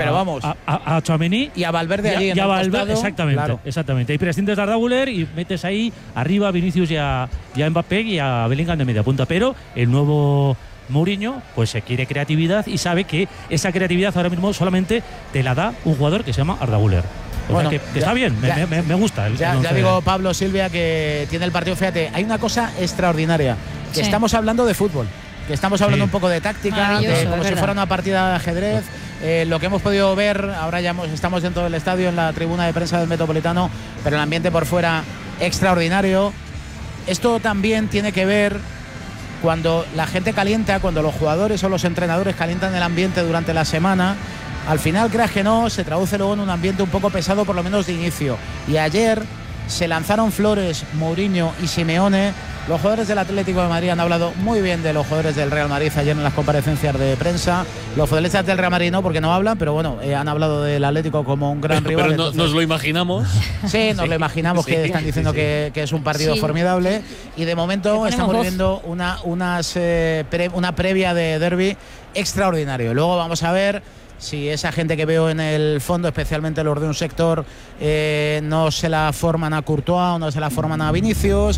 Speaker 13: a Tchouaméni
Speaker 11: y a Valverde allí
Speaker 13: y a Valverde,
Speaker 11: costado,
Speaker 13: exactamente. Y prescindes de Arda Güler y metes ahí arriba a Vinicius y a Mbappé y a Bellingham de media punta. Pero el nuevo Mourinho pues se quiere creatividad y sabe que esa creatividad ahora mismo solamente te la da un jugador que se llama Arda Güler. Bueno, que está bien, me gusta.
Speaker 11: Ya digo, Pablo Silvia, que tiene el partido. Fíjate, hay una cosa extraordinaria, que estamos hablando de fútbol, que estamos hablando un poco de táctica, como si fuera una partida de ajedrez. Lo que hemos podido ver, ahora ya estamos dentro del estadio, en la tribuna de prensa del Metropolitano, pero el ambiente por fuera extraordinario. Esto también tiene que ver cuando la gente calienta, cuando los jugadores o los entrenadores calientan el ambiente durante la semana. Al final, creas que no, se traduce luego en un ambiente un poco pesado, por lo menos de inicio. Y ayer se lanzaron flores Mourinho y Simeone. Los jugadores del Atlético de Madrid han hablado muy bien de los jugadores del Real Madrid ayer en las comparecencias de prensa. Los futbolistas del Real Madrid no, porque no hablan, pero bueno, han hablado del Atlético como un gran rival.
Speaker 2: Pero entonces, nos lo imaginamos.
Speaker 11: Sí, nos lo imaginamos, que están diciendo que es un partido formidable. Y de momento estamos viviendo una previa de derbi extraordinario. Luego vamos a ver si esa gente que veo en el fondo, especialmente los de un sector, no se la forman a Courtois o no se la forman a Vinicius.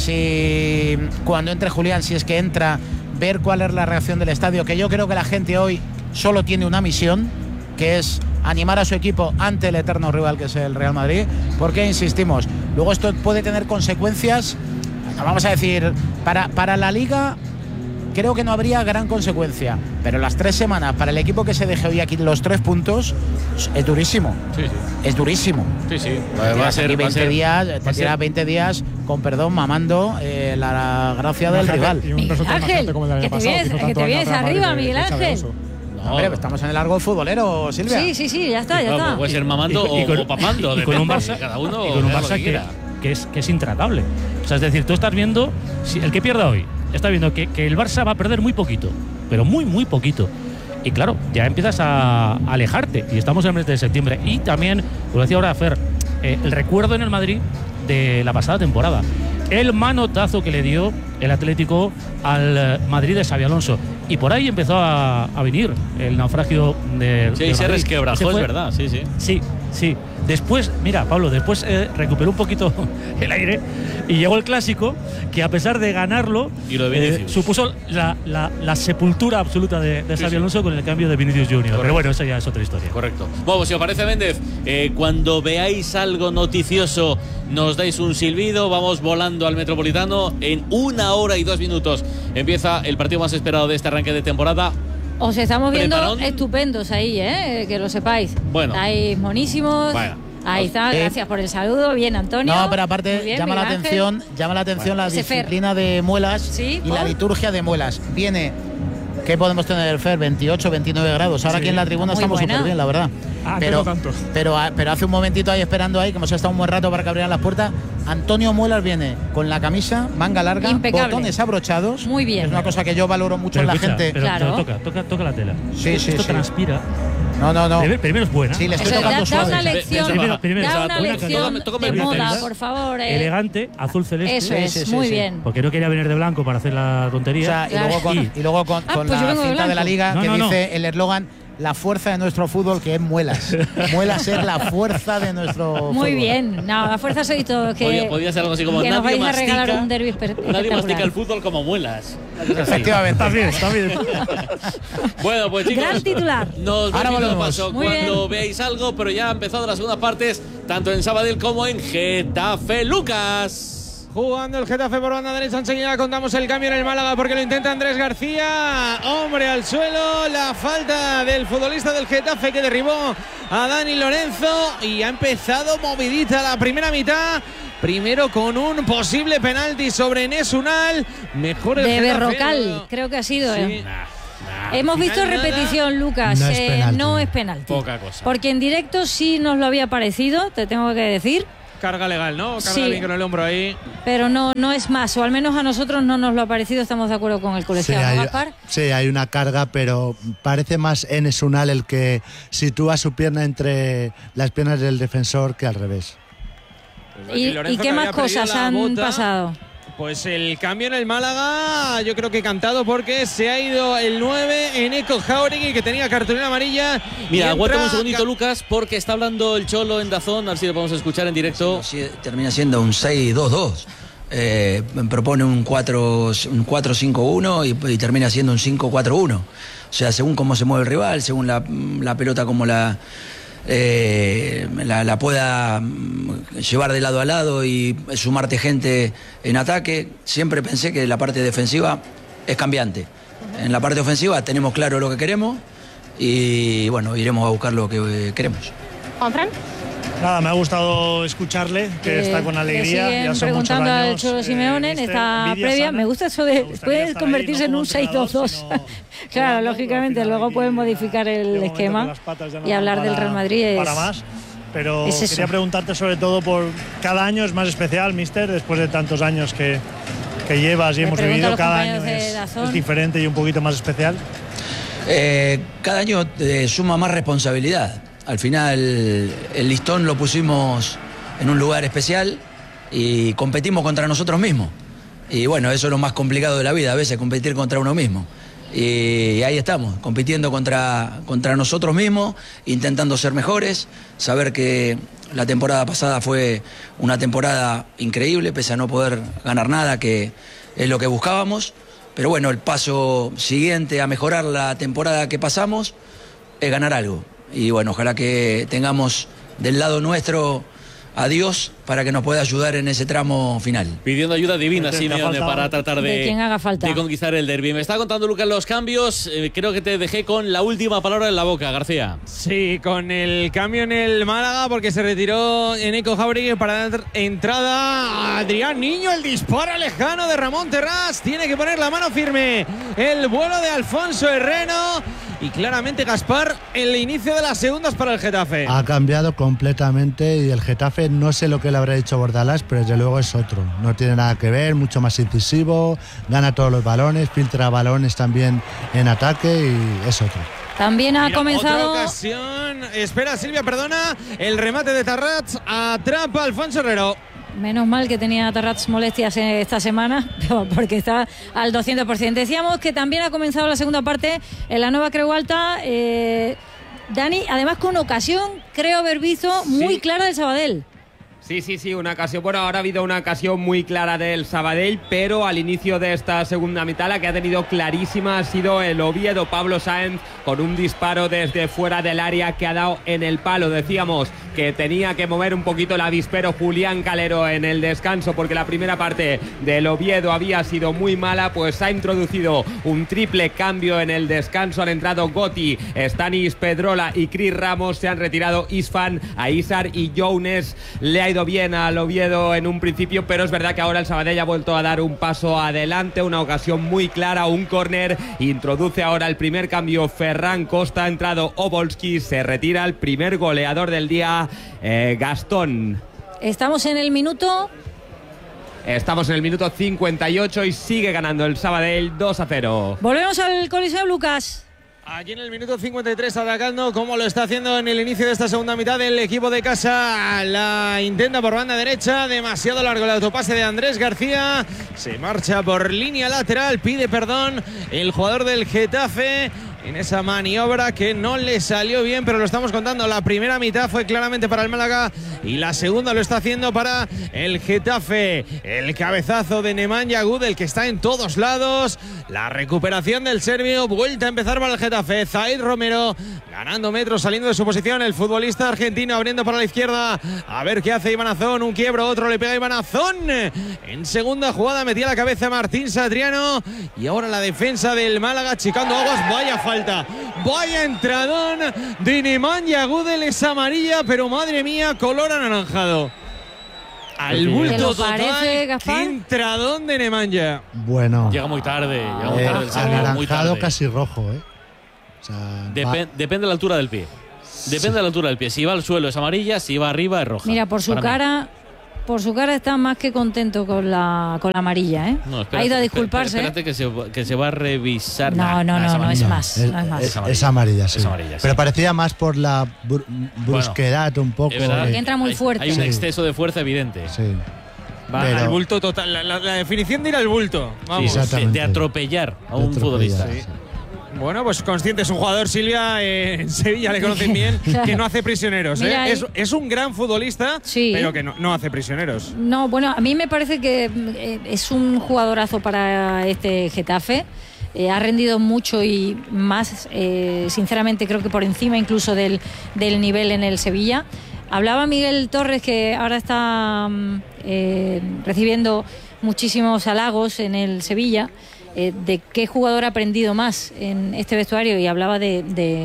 Speaker 11: Si cuando entre Julián, si es que entra, ver cuál es la reacción del estadio, que yo creo que la gente hoy solo tiene una misión, que es animar a su equipo ante el eterno rival que es el Real Madrid. Porque insistimos, luego esto puede tener consecuencias, vamos a decir, para la Liga. Creo que no habría gran consecuencia, pero las 3 semanas para el equipo que se deje hoy aquí los 3 puntos es durísimo. Es durísimo.
Speaker 2: Va a ser
Speaker 11: 20 días, te tiras 20 días, con perdón, mamando la gracia del rival.
Speaker 3: Miguel Ángel, que te vienes arriba, Miguel Ángel.
Speaker 11: No, hombre, estamos en el largo futbolero, Silvia.
Speaker 3: Sí, ya está.
Speaker 2: Puede ser mamando o papando.
Speaker 13: Y con un Barça,
Speaker 2: cada uno,
Speaker 13: y con un Barça que es intratable. O sea, es decir, tú estás viendo, el que pierda hoy, está viendo que el Barça va a perder muy poquito, pero muy poquito. Y claro, ya empiezas a alejarte. Y estamos en el mes de septiembre. Y también, como decía ahora Fer, el recuerdo en el Madrid de la pasada temporada. El manotazo que le dio el Atlético al Madrid de Xabi Alonso. Y por ahí empezó a venir el naufragio del
Speaker 2: Sí, se resquebrajó, es verdad. Sí. Después, mira, Pablo, recuperó un poquito el aire y llegó el Clásico, que a pesar de ganarlo, supuso la sepultura absoluta de Xabi Alonso con el cambio de Vinicius Junior. Correcto. Pero bueno, eso ya es otra historia. Correcto. Bueno, si os parece, Méndez, cuando veáis algo noticioso, nos dais un silbido, vamos volando al Metropolitano. En 1 hora y 2 minutos empieza el partido más esperado de este arranque de temporada.
Speaker 3: Os estamos viendo estupendos ahí, que lo sepáis.
Speaker 2: Bueno.
Speaker 3: Estáis monísimos.
Speaker 2: Bueno.
Speaker 3: Ahí está, gracias por el saludo. Bien, Antonio.
Speaker 11: No, pero aparte
Speaker 3: bien,
Speaker 11: llama la atención la disciplina de muelas y la liturgia de muelas. Viene ¿qué podemos tener, Fer? 28, 29 grados. Ahora aquí en la tribuna estamos súper bien, la verdad. Pero hace un momentito ahí esperando ahí, que hemos estado un buen rato para que abrieran las puertas. Antonio Muelas viene con la camisa, manga larga,
Speaker 3: impecable,
Speaker 11: botones abrochados.
Speaker 3: Muy bien.
Speaker 11: Es una cosa que yo valoro mucho en la gente.
Speaker 13: Pero toca la tela. Esto transpira.
Speaker 11: No.
Speaker 13: Primero es buena.
Speaker 11: Sí, le estoy tocando suave.
Speaker 3: Da una lección,
Speaker 13: primero,
Speaker 3: da una lección de moda, por favor.
Speaker 13: Elegante, azul celeste.
Speaker 3: Eso es, muy bien.
Speaker 13: Porque no quería venir de blanco para hacer la tontería.
Speaker 11: O sea, y luego con la cinta de la liga que dice el eslogan: la fuerza de nuestro fútbol, que es Muelas. Muelas es la fuerza de nuestro fútbol.
Speaker 3: Muy bien. No, la fuerza sois todos.
Speaker 2: Podría ser algo así como:
Speaker 3: que nos vais a regalar un derbi
Speaker 2: nadie mastica el fútbol como Muelas.
Speaker 11: Efectivamente.
Speaker 4: Está bien.
Speaker 2: Bueno, pues chicos,
Speaker 3: gran titular.
Speaker 2: Nos vemos
Speaker 11: Ahora
Speaker 2: paso cuando veáis algo, pero ya ha empezado las segundas partes, tanto en Sabadell como en Getafe. Lucas.
Speaker 6: Jugando el Getafe por banda derecha, enseguida contamos el cambio en el Málaga porque lo intenta Andrés García. Hombre al suelo, la falta del futbolista del Getafe que derribó a Dani Lorenzo y ha empezado movidita la primera mitad. Primero con un posible penalti sobre Enes Unal. Mejor el
Speaker 3: de
Speaker 6: Getafe.
Speaker 3: Berrocal, creo que ha sido.
Speaker 6: Sí.
Speaker 3: Hemos visto repetición, Lucas. No es penalti.
Speaker 2: Poca cosa.
Speaker 3: Porque en directo sí nos lo había parecido, te tengo que decir.
Speaker 6: Carga legal, ¿no? Carga bien con el hombro ahí.
Speaker 3: Pero no es más, o al menos a nosotros no nos lo ha parecido, estamos de acuerdo con el colegiado, ¿no, Gaspar?
Speaker 7: Sí, hay una carga, pero parece más Enes Unal el que sitúa su pierna entre las piernas del defensor que al revés.
Speaker 3: ¿Y qué más cosas han pasado?
Speaker 6: Pues el cambio en el Málaga, yo creo que cantado, porque se ha ido el 9 Eneco Jauregui, que tenía cartulina amarilla.
Speaker 2: Mira, aguanta un segundito, Lucas, porque está hablando el Cholo en DAZN, a ver si lo podemos escuchar en directo.
Speaker 14: Termina siendo un 6-2-2. Propone un 4-5-1 y termina siendo un 5-4-1. O sea, según cómo se mueve el rival, según la pelota como la pueda llevar de lado a lado y sumarte gente en ataque. Siempre pensé que la parte defensiva es cambiante. En la parte ofensiva tenemos claro lo que queremos y bueno, iremos a buscar lo que queremos.
Speaker 15: ¿Juanfran? Nada, me ha gustado escucharle, que está con alegría.
Speaker 3: Ya son preguntando al Cholo Simeone en esta previa. Me gusta eso de puede convertirse en un 6-2-2. Claro, lógicamente, luego pueden modificar el esquema y hablar del Real Madrid.
Speaker 15: Para más. Pero quería preguntarte sobre todo por cada año es más especial, míster, después de tantos años que llevas y hemos vivido, cada año es diferente y un poquito más especial.
Speaker 14: Cada año suma más responsabilidad. Al final el listón lo pusimos en un lugar especial y competimos contra nosotros mismos. Y bueno, eso es lo más complicado de la vida, a veces competir contra uno mismo. Y ahí estamos, compitiendo contra nosotros mismos, intentando ser mejores, saber que la temporada pasada fue una temporada increíble, pese a no poder ganar nada, que es lo que buscábamos. Pero bueno, el paso siguiente a mejorar la temporada que pasamos es ganar algo. Y bueno, ojalá que tengamos del lado nuestro a Dios para que nos pueda ayudar en ese tramo final.
Speaker 2: Pidiendo ayuda divina, Simeone, para tratar de
Speaker 3: quien haga falta,
Speaker 2: de conquistar el derbi. Me está contando Lucas los cambios. Creo que te dejé con la última palabra en la boca, García.
Speaker 6: Sí, con el cambio en el Málaga, porque se retiró Eneco Jauregui para dar entrada a Adrián Niño. El disparo lejano de Ramón Terrás. Tiene que poner la mano firme el vuelo de Alfonso Herrero. Y claramente, Gaspar, el inicio de las segundas para el Getafe.
Speaker 7: Ha cambiado completamente y el Getafe, no sé lo que le habrá dicho Bordalás, pero desde luego es otro. No tiene nada que ver, mucho más incisivo, gana todos los balones, filtra balones también en ataque y es otro.
Speaker 3: También ha comenzado.
Speaker 6: Otra ocasión. Espera, Silvia, perdona. El remate de Tarrats atrapa a Alfonso Herrero.
Speaker 3: Menos mal que tenía Tarrats molestias esta semana, porque está al 200%. Decíamos que también ha comenzado la segunda parte en la nueva Creu Alta. Dani, además con ocasión, creo haber visto muy clara del Sabadell.
Speaker 8: Sí, una ocasión. Bueno, ahora ha habido una ocasión muy clara del Sabadell, pero al inicio de esta segunda mitad la que ha tenido clarísima ha sido el Oviedo. Pablo Sáenz con un disparo desde fuera del área que ha dado en el palo. Decíamos que tenía que mover un poquito el avispero Julián Calero en el descanso, porque la primera parte del Oviedo había sido muy mala, pues ha introducido un triple cambio en el descanso. Han entrado Gotti, Stanis Pedrola y Cris Ramos. Se han retirado Isfan, Aizar y Younes. Le ha ido bien al Oviedo en un principio, pero es verdad que ahora el Sabadell ha vuelto a dar un paso adelante, una ocasión muy clara, un córner. Introduce ahora el primer cambio Ferran Costa, ha entrado Obolski, se retira el primer goleador del día, Gastón.
Speaker 3: Estamos en el minuto
Speaker 8: 58 y sigue ganando el Sabadell 2-0.
Speaker 3: Volvemos al Coliseo, Lucas.
Speaker 6: Allí en el minuto 53 atacando como lo está haciendo en el inicio de esta segunda mitad el equipo de casa. La intenta por banda derecha, demasiado largo el autopase de Andrés García. Se marcha por línea lateral, pide perdón el jugador del Getafe en esa maniobra que no le salió bien, pero lo estamos contando. La primera mitad fue claramente para el Málaga y la segunda lo está haciendo para el Getafe. El cabezazo de Nemanja Gudel, que está en todos lados. La recuperación del serbio, vuelta a empezar para el Getafe. Zaid Romero ganando metros, saliendo de su posición. El futbolista argentino abriendo para la izquierda. A ver qué hace Iván Azón. Un quiebro, otro le pega Iván Azón. En segunda jugada metía la cabeza Martín Satriano. Y ahora la defensa del Málaga achicando aguas. Vaya falta. Vaya entradón de Nemanja Gudel, es amarilla, pero madre mía, color anaranjado. Al bulto total, qué entradón de Nemanja.
Speaker 7: Bueno.
Speaker 2: Llega muy tarde, el Serbio,
Speaker 7: anaranjado
Speaker 2: muy tarde.
Speaker 7: casi rojo, O sea,
Speaker 2: depende de la altura del pie. Depende de la altura del pie. Si va al suelo es amarilla, si va arriba es roja.
Speaker 3: Mira, por su cara está más que contento con la amarilla, ¿eh?
Speaker 2: No,
Speaker 3: ha ido a disculparse.
Speaker 2: Espérate que se va a revisar.
Speaker 3: No, es más.
Speaker 7: Es amarilla, sí.
Speaker 2: Es amarilla, sí.
Speaker 7: Pero parecía más por la brusquedad un poco.
Speaker 3: Que entra muy fuerte.
Speaker 2: Hay un exceso de fuerza evidente.
Speaker 7: Sí.
Speaker 6: Va al bulto total. La definición de ir al bulto. Vamos.
Speaker 2: De atropellar a un futbolista.
Speaker 6: Sí. Bueno, pues consciente, es un jugador, Silvia, en Sevilla le conocen bien, que no hace prisioneros.
Speaker 3: Mira,
Speaker 6: es un gran futbolista, pero que no hace prisioneros.
Speaker 3: No, bueno, a mí me parece que es un jugadorazo para este Getafe. Ha rendido mucho y más, sinceramente, creo que por encima incluso del nivel en el Sevilla. Hablaba Miguel Torres, que ahora está recibiendo muchísimos halagos en el Sevilla. De qué jugador ha aprendido más en este vestuario, y hablaba de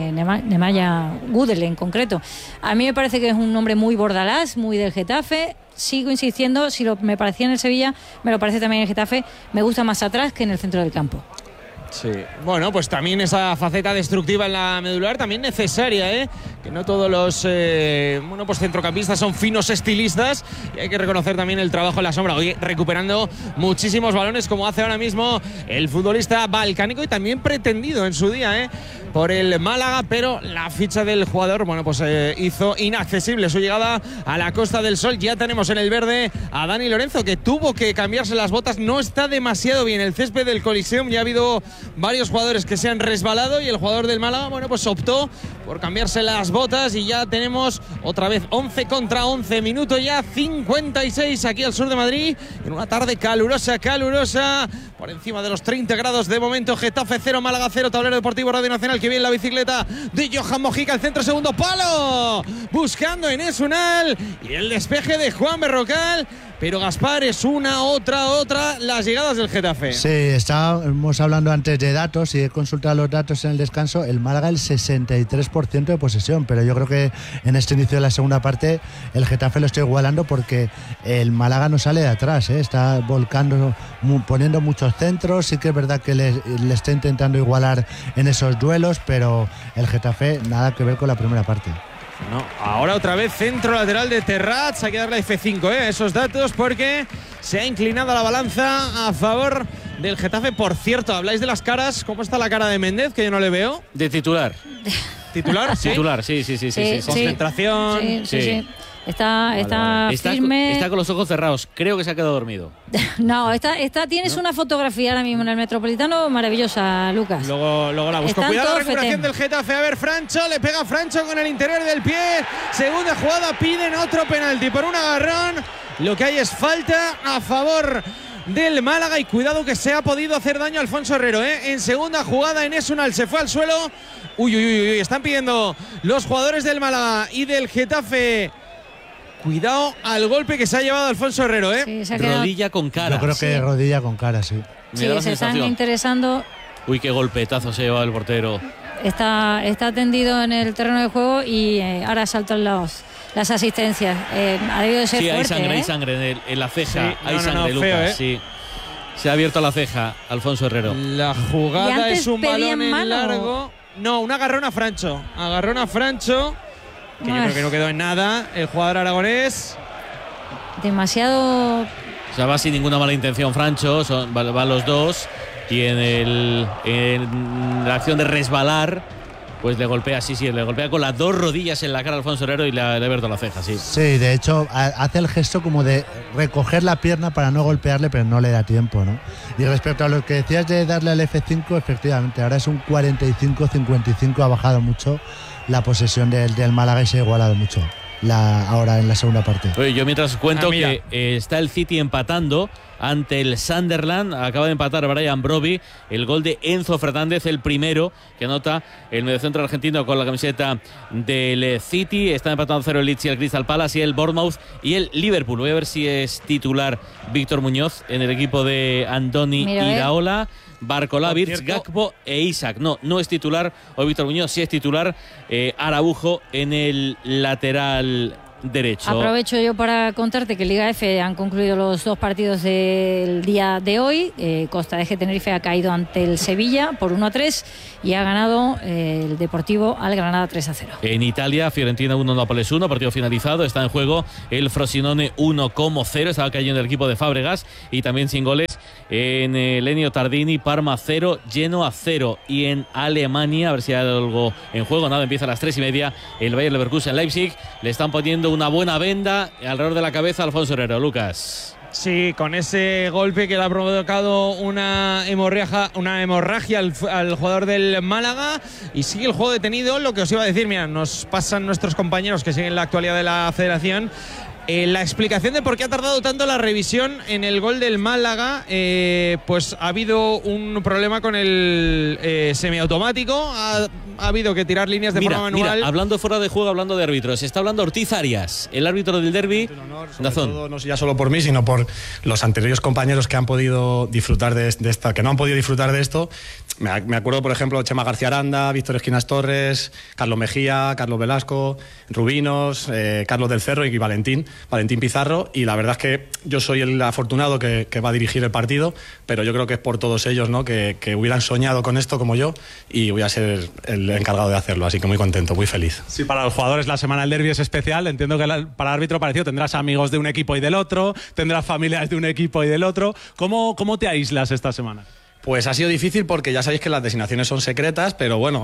Speaker 3: Nemanja Gudel en concreto. A mí me parece que es un hombre muy bordalás, muy del Getafe. Sigo insistiendo, si me parecía en el Sevilla, me lo parece también en el Getafe. Me gusta más atrás que en el centro del campo.
Speaker 6: Sí. Bueno, pues también esa faceta destructiva en la medular, también necesaria, que no todos los centrocampistas son finos estilistas, y hay que reconocer también el trabajo en la sombra. Hoy recuperando muchísimos balones, como hace ahora mismo el futbolista balcánico, y también pretendido en su día por el Málaga, pero la ficha del jugador hizo inaccesible su llegada a la Costa del Sol. Ya tenemos en el verde a Dani Lorenzo, que tuvo que cambiarse las botas. No está demasiado bien el césped del Coliseum, ya ha habido varios jugadores que se han resbalado, y el jugador del Málaga optó por cambiarse las botas, y ya tenemos otra vez 11 contra 11, minuto ya 56 aquí al sur de Madrid, en una tarde calurosa, por encima de los 30 grados de momento. Getafe 0, Málaga 0, tablero deportivo Radio Nacional. Que viene la bicicleta de Johan Mojica, el centro, segundo palo, buscando Enes Unal, y el despeje de Juan Berrocal. Pero Gaspar, es otra las llegadas del Getafe.
Speaker 7: Sí, estábamos hablando antes de datos y he consultado los datos en el descanso. El Málaga el 63% de posesión, pero yo creo que en este inicio de la segunda parte el Getafe lo está igualando, porque el Málaga no sale de atrás, está volcando, poniendo muchos centros. Sí que es verdad que le está intentando igualar en esos duelos, pero el Getafe nada que ver con la primera parte.
Speaker 6: No, ahora otra vez centro lateral de Terrats. Hay que darle F5 esos datos, porque se ha inclinado la balanza a favor del Getafe. Por cierto, habláis de las caras. ¿Cómo está la cara de Méndez, que yo no le veo?
Speaker 2: De titular.
Speaker 6: ¿Titular? ¿Sí?
Speaker 2: Titular, sí.
Speaker 6: Concentración.
Speaker 3: Sí. Está firme.
Speaker 2: Está con los ojos cerrados. Creo que se ha quedado dormido.
Speaker 3: No, tienes una fotografía ahora mismo en el Metropolitano maravillosa, Lucas.
Speaker 6: Luego la busco. Cuidado la recuperación del Getafe. A ver, Francho, le pega Francho con el interior del pie. Segunda jugada, piden otro penalti por un agarrón. Lo que hay es falta a favor del Málaga, y cuidado que se ha podido hacer daño a Alfonso Herrero, En segunda jugada, Enes Unal se fue al suelo. Uy, están pidiendo los jugadores del Málaga y del Getafe. Cuidado al golpe que se ha llevado Alfonso Herrero,
Speaker 3: Sí,
Speaker 2: rodilla con cara.
Speaker 7: Yo creo que rodilla con cara, sí.
Speaker 3: Sí, se están interesando.
Speaker 2: Uy, qué golpetazo se ha llevado el portero.
Speaker 3: Está tendido en el terreno de juego, y ahora saltan las asistencias. Ha debido de ser fuerte.
Speaker 2: Sí, hay sangre en la ceja.
Speaker 6: Sí,
Speaker 2: hay sangre, Lucas.
Speaker 6: Feo,
Speaker 2: sí. Se ha abierto la ceja, Alfonso Herrero.
Speaker 6: La jugada es un balón en largo. No, un agarrón a Francho. Agarrón a Francho, que yo creo que no quedó en nada. El jugador aragonés.
Speaker 3: Demasiado.
Speaker 2: O sea, va sin ninguna mala intención Francho. Van los dos. Y en la acción de resbalar, pues le golpea, le golpea con las dos rodillas en la cara a Alfonso Herrero y le ha abierto la ceja, sí.
Speaker 7: Sí, de hecho, hace el gesto como de recoger la pierna para no golpearle, pero no le da tiempo, ¿no? Y respecto a lo que decías de darle al F5, efectivamente, ahora es un 45-55, ha bajado mucho la posesión del Málaga y se ha igualado mucho ahora en la segunda parte.
Speaker 2: Oye, yo mientras cuento que está el City empatando ante el Sunderland. Acaba de empatar Brian Brobbey. El gol de Enzo Fernández, el primero que anota el mediocentro argentino con la camiseta del City. Está empatando 0 el Leeds y el Crystal Palace y el Bournemouth y el Liverpool. Voy a ver si es titular Víctor Muñoz en el equipo de Andoni Iraola. Barcola, Virts, Gakpo e Isaac. No es titular hoy Víctor Muñoz, sí es titular Araujo en el lateral derecho.
Speaker 3: Aprovecho yo para contarte que en Liga F han concluido los dos partidos del día de hoy. Costa de Tenerife ha caído ante el Sevilla por 1-3 y ha ganado el Deportivo al Granada 3-0.
Speaker 2: En Italia, Fiorentina 1, Nápoles 1, partido finalizado. Está en juego el Frosinone 1-0. Estaba cayendo el equipo de Fábregas y también sin goles en el Ennio Tardini. Parma 0, Genoa 0. Y en Alemania, a ver si hay algo en juego. Nada, empieza a las 3:30 el Bayer Leverkusen Leipzig. Le están poniendo una buena venda alrededor de la cabeza a Alfonso Herrero. Lucas.
Speaker 6: Sí, con ese golpe que le ha provocado una hemorragia al jugador del Málaga, y sigue el juego detenido. Lo que os iba a decir, mira, nos pasan nuestros compañeros que siguen la actualidad de la Federación. La explicación de por qué ha tardado tanto la revisión en el gol del Málaga, pues ha habido un problema con el semiautomático, ha habido que tirar líneas de forma manual.
Speaker 2: Mira, hablando fuera de juego, hablando de árbitros, está hablando Ortiz Arias, el árbitro del derbi.
Speaker 16: No ya solo por mí, sino por los anteriores compañeros que han podido disfrutar de esta, que no han podido disfrutar de esto. Me acuerdo, por ejemplo, Chema García Aranda, Víctor Esquinas Torres, Carlos Mejía, Carlos Velasco, Rubinos, Carlos del Cerro y Valentín Pizarro, y la verdad es que yo soy el afortunado que va a dirigir el partido, pero yo creo que es por todos ellos, ¿no? que hubieran soñado con esto como yo, y voy a ser el encargado de hacerlo, así que muy contento, muy feliz.
Speaker 17: Sí, para los jugadores la semana del derbi es especial. Entiendo que para el árbitro parecido tendrás amigos de un equipo y del otro, tendrás familias de un equipo y del otro. ¿Cómo te aíslas esta semana?
Speaker 16: Pues ha sido difícil porque ya sabéis que las designaciones son secretas, pero bueno,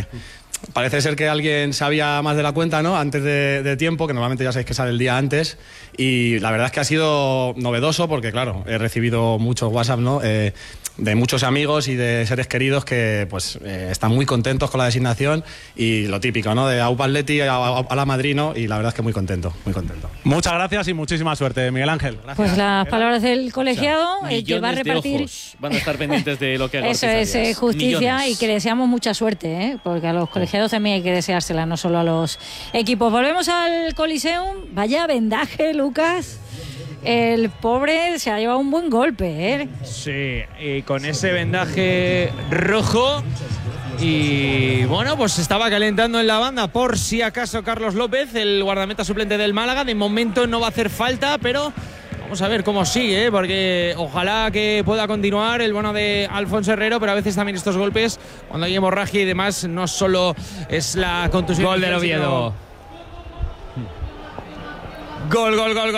Speaker 16: parece ser que alguien sabía más de la cuenta, ¿no? Antes de tiempo, que normalmente ya sabéis que sale el día antes, y la verdad es que ha sido novedoso porque, claro, he recibido muchos WhatsApp, ¿no? De muchos amigos y de seres queridos que pues están muy contentos con la designación, y lo típico, ¿no? De Aupa Atleti a la Madrid, ¿no? Y la verdad es que muy contento, muy contento.
Speaker 17: Muchas gracias y muchísima suerte, Miguel Ángel. Gracias.
Speaker 3: Pues las palabras del colegiado, que va a repartir.
Speaker 2: De ojos van a estar pendientes de lo que haga.
Speaker 3: Eso es justicia, millones. Y que le deseamos mucha suerte, porque a los colegiados también hay que deseársela, no solo a los equipos. Volvemos al Coliseum. Vaya vendaje, Lucas. El pobre se ha llevado un buen golpe,
Speaker 6: Sí, y con ese vendaje rojo. Y bueno, pues se estaba calentando en la banda por si acaso Carlos López, el guardameta suplente del Málaga. De momento no va a hacer falta, pero vamos a ver cómo sigue, porque ojalá que pueda continuar el bono de Alfonso Herrero, pero a veces también estos golpes, cuando hay hemorragia y demás, no solo es la contusión.
Speaker 8: Gol del Oviedo. Gol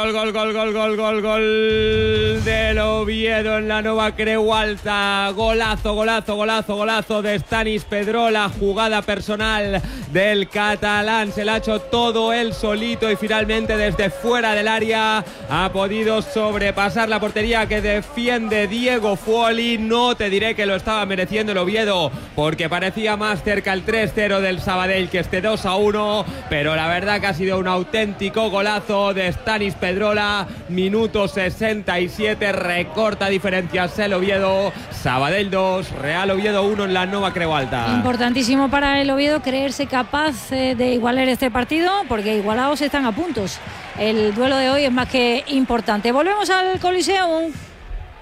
Speaker 8: del Oviedo en la Nova Creu Alta. Golazo de Stanis Pedrola. Jugada personal del catalán. Se la ha hecho todo él solito y finalmente desde fuera del área ha podido sobrepasar la portería que defiende Diego Fuoli. No te diré que lo estaba mereciendo el Oviedo, porque parecía más cerca el 3-0 del Sabadell que este 2-1, pero la verdad que ha sido un auténtico golazo de Stanis Pedrola. Minuto 67, recorta diferencias el Oviedo. Sabadell 2, Real Oviedo 1 en la Nova Creu Alta.
Speaker 3: Importantísimo para el Oviedo creerse capaz de igualar este partido, porque igualados están a puntos. El duelo de hoy es más que importante. Volvemos al Coliseum.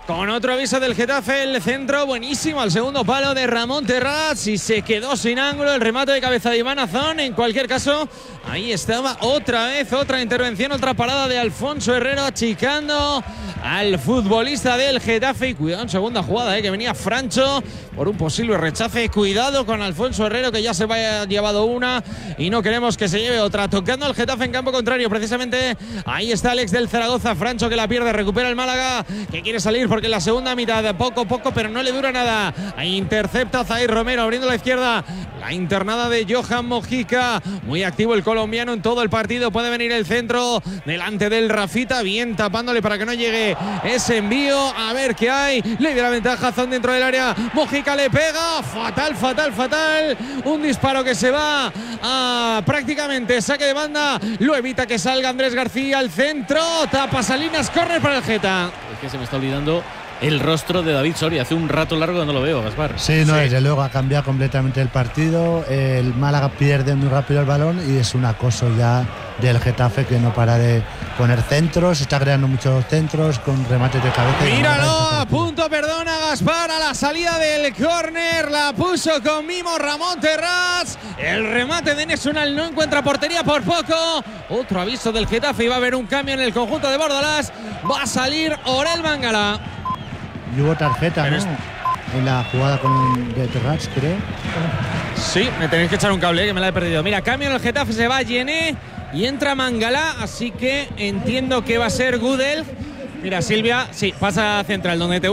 Speaker 6: Con otro aviso del Getafe, el centro buenísimo al segundo palo de Ramón Terrats y se quedó sin ángulo el remate de cabeza de Iván Azón. En cualquier caso, ahí estaba otra vez, otra intervención, otra parada de Alfonso Herrero achicando al futbolista del Getafe. Y cuidado en segunda jugada, que venía Francho por un posible rechace. Cuidado con Alfonso Herrero, que ya se vaya llevado una y no queremos que se lleve otra. Tocando al Getafe en campo contrario, precisamente ahí está Alex del Zaragoza. Francho que la pierde, recupera el Málaga, que quiere salir porque en la segunda mitad poco, pero no le dura nada. Ahí intercepta Zair Romero abriendo la izquierda. La internada de Johan Mojica. Muy activo el colombiano en todo el partido. Puede venir el centro delante del Rafita, bien tapándole para que no llegue ese envío. A ver qué hay. Le dio la ventaja a Zon dentro del área. Mojica le pega. Fatal. Un disparo que se va a prácticamente saque de banda. Lo evita que salga Andrés García al centro. Tapa Salinas, córner para el Geta.
Speaker 2: Es que se me está olvidando el rostro de David Soria. Hace un rato largo que no lo veo, Gaspar.
Speaker 7: Sí, desde luego ha cambiado completamente el partido. El Málaga pierde muy rápido el balón y es un acoso ya del Getafe que no para de poner centros. Está creando muchos centros con remates de cabeza.
Speaker 6: Míralo, a punto, perdona Gaspar, a la salida del córner. La puso con mimo Ramón Terrats. El remate de Nesunal no encuentra portería por poco. Otro aviso del Getafe y va a haber un cambio en el conjunto de Bordalás. Va a salir Orel Mangala.
Speaker 7: Y hubo tarjeta, ¿no? En la jugada de Terrats, creo.
Speaker 6: Sí, me tenéis que echar un cable, que me la he perdido. Mira, cambio en el Getafe, se va Yené y entra Mangala, así que entiendo que va a ser Gudel. Mira, Silvia, sí, pasa a central, donde te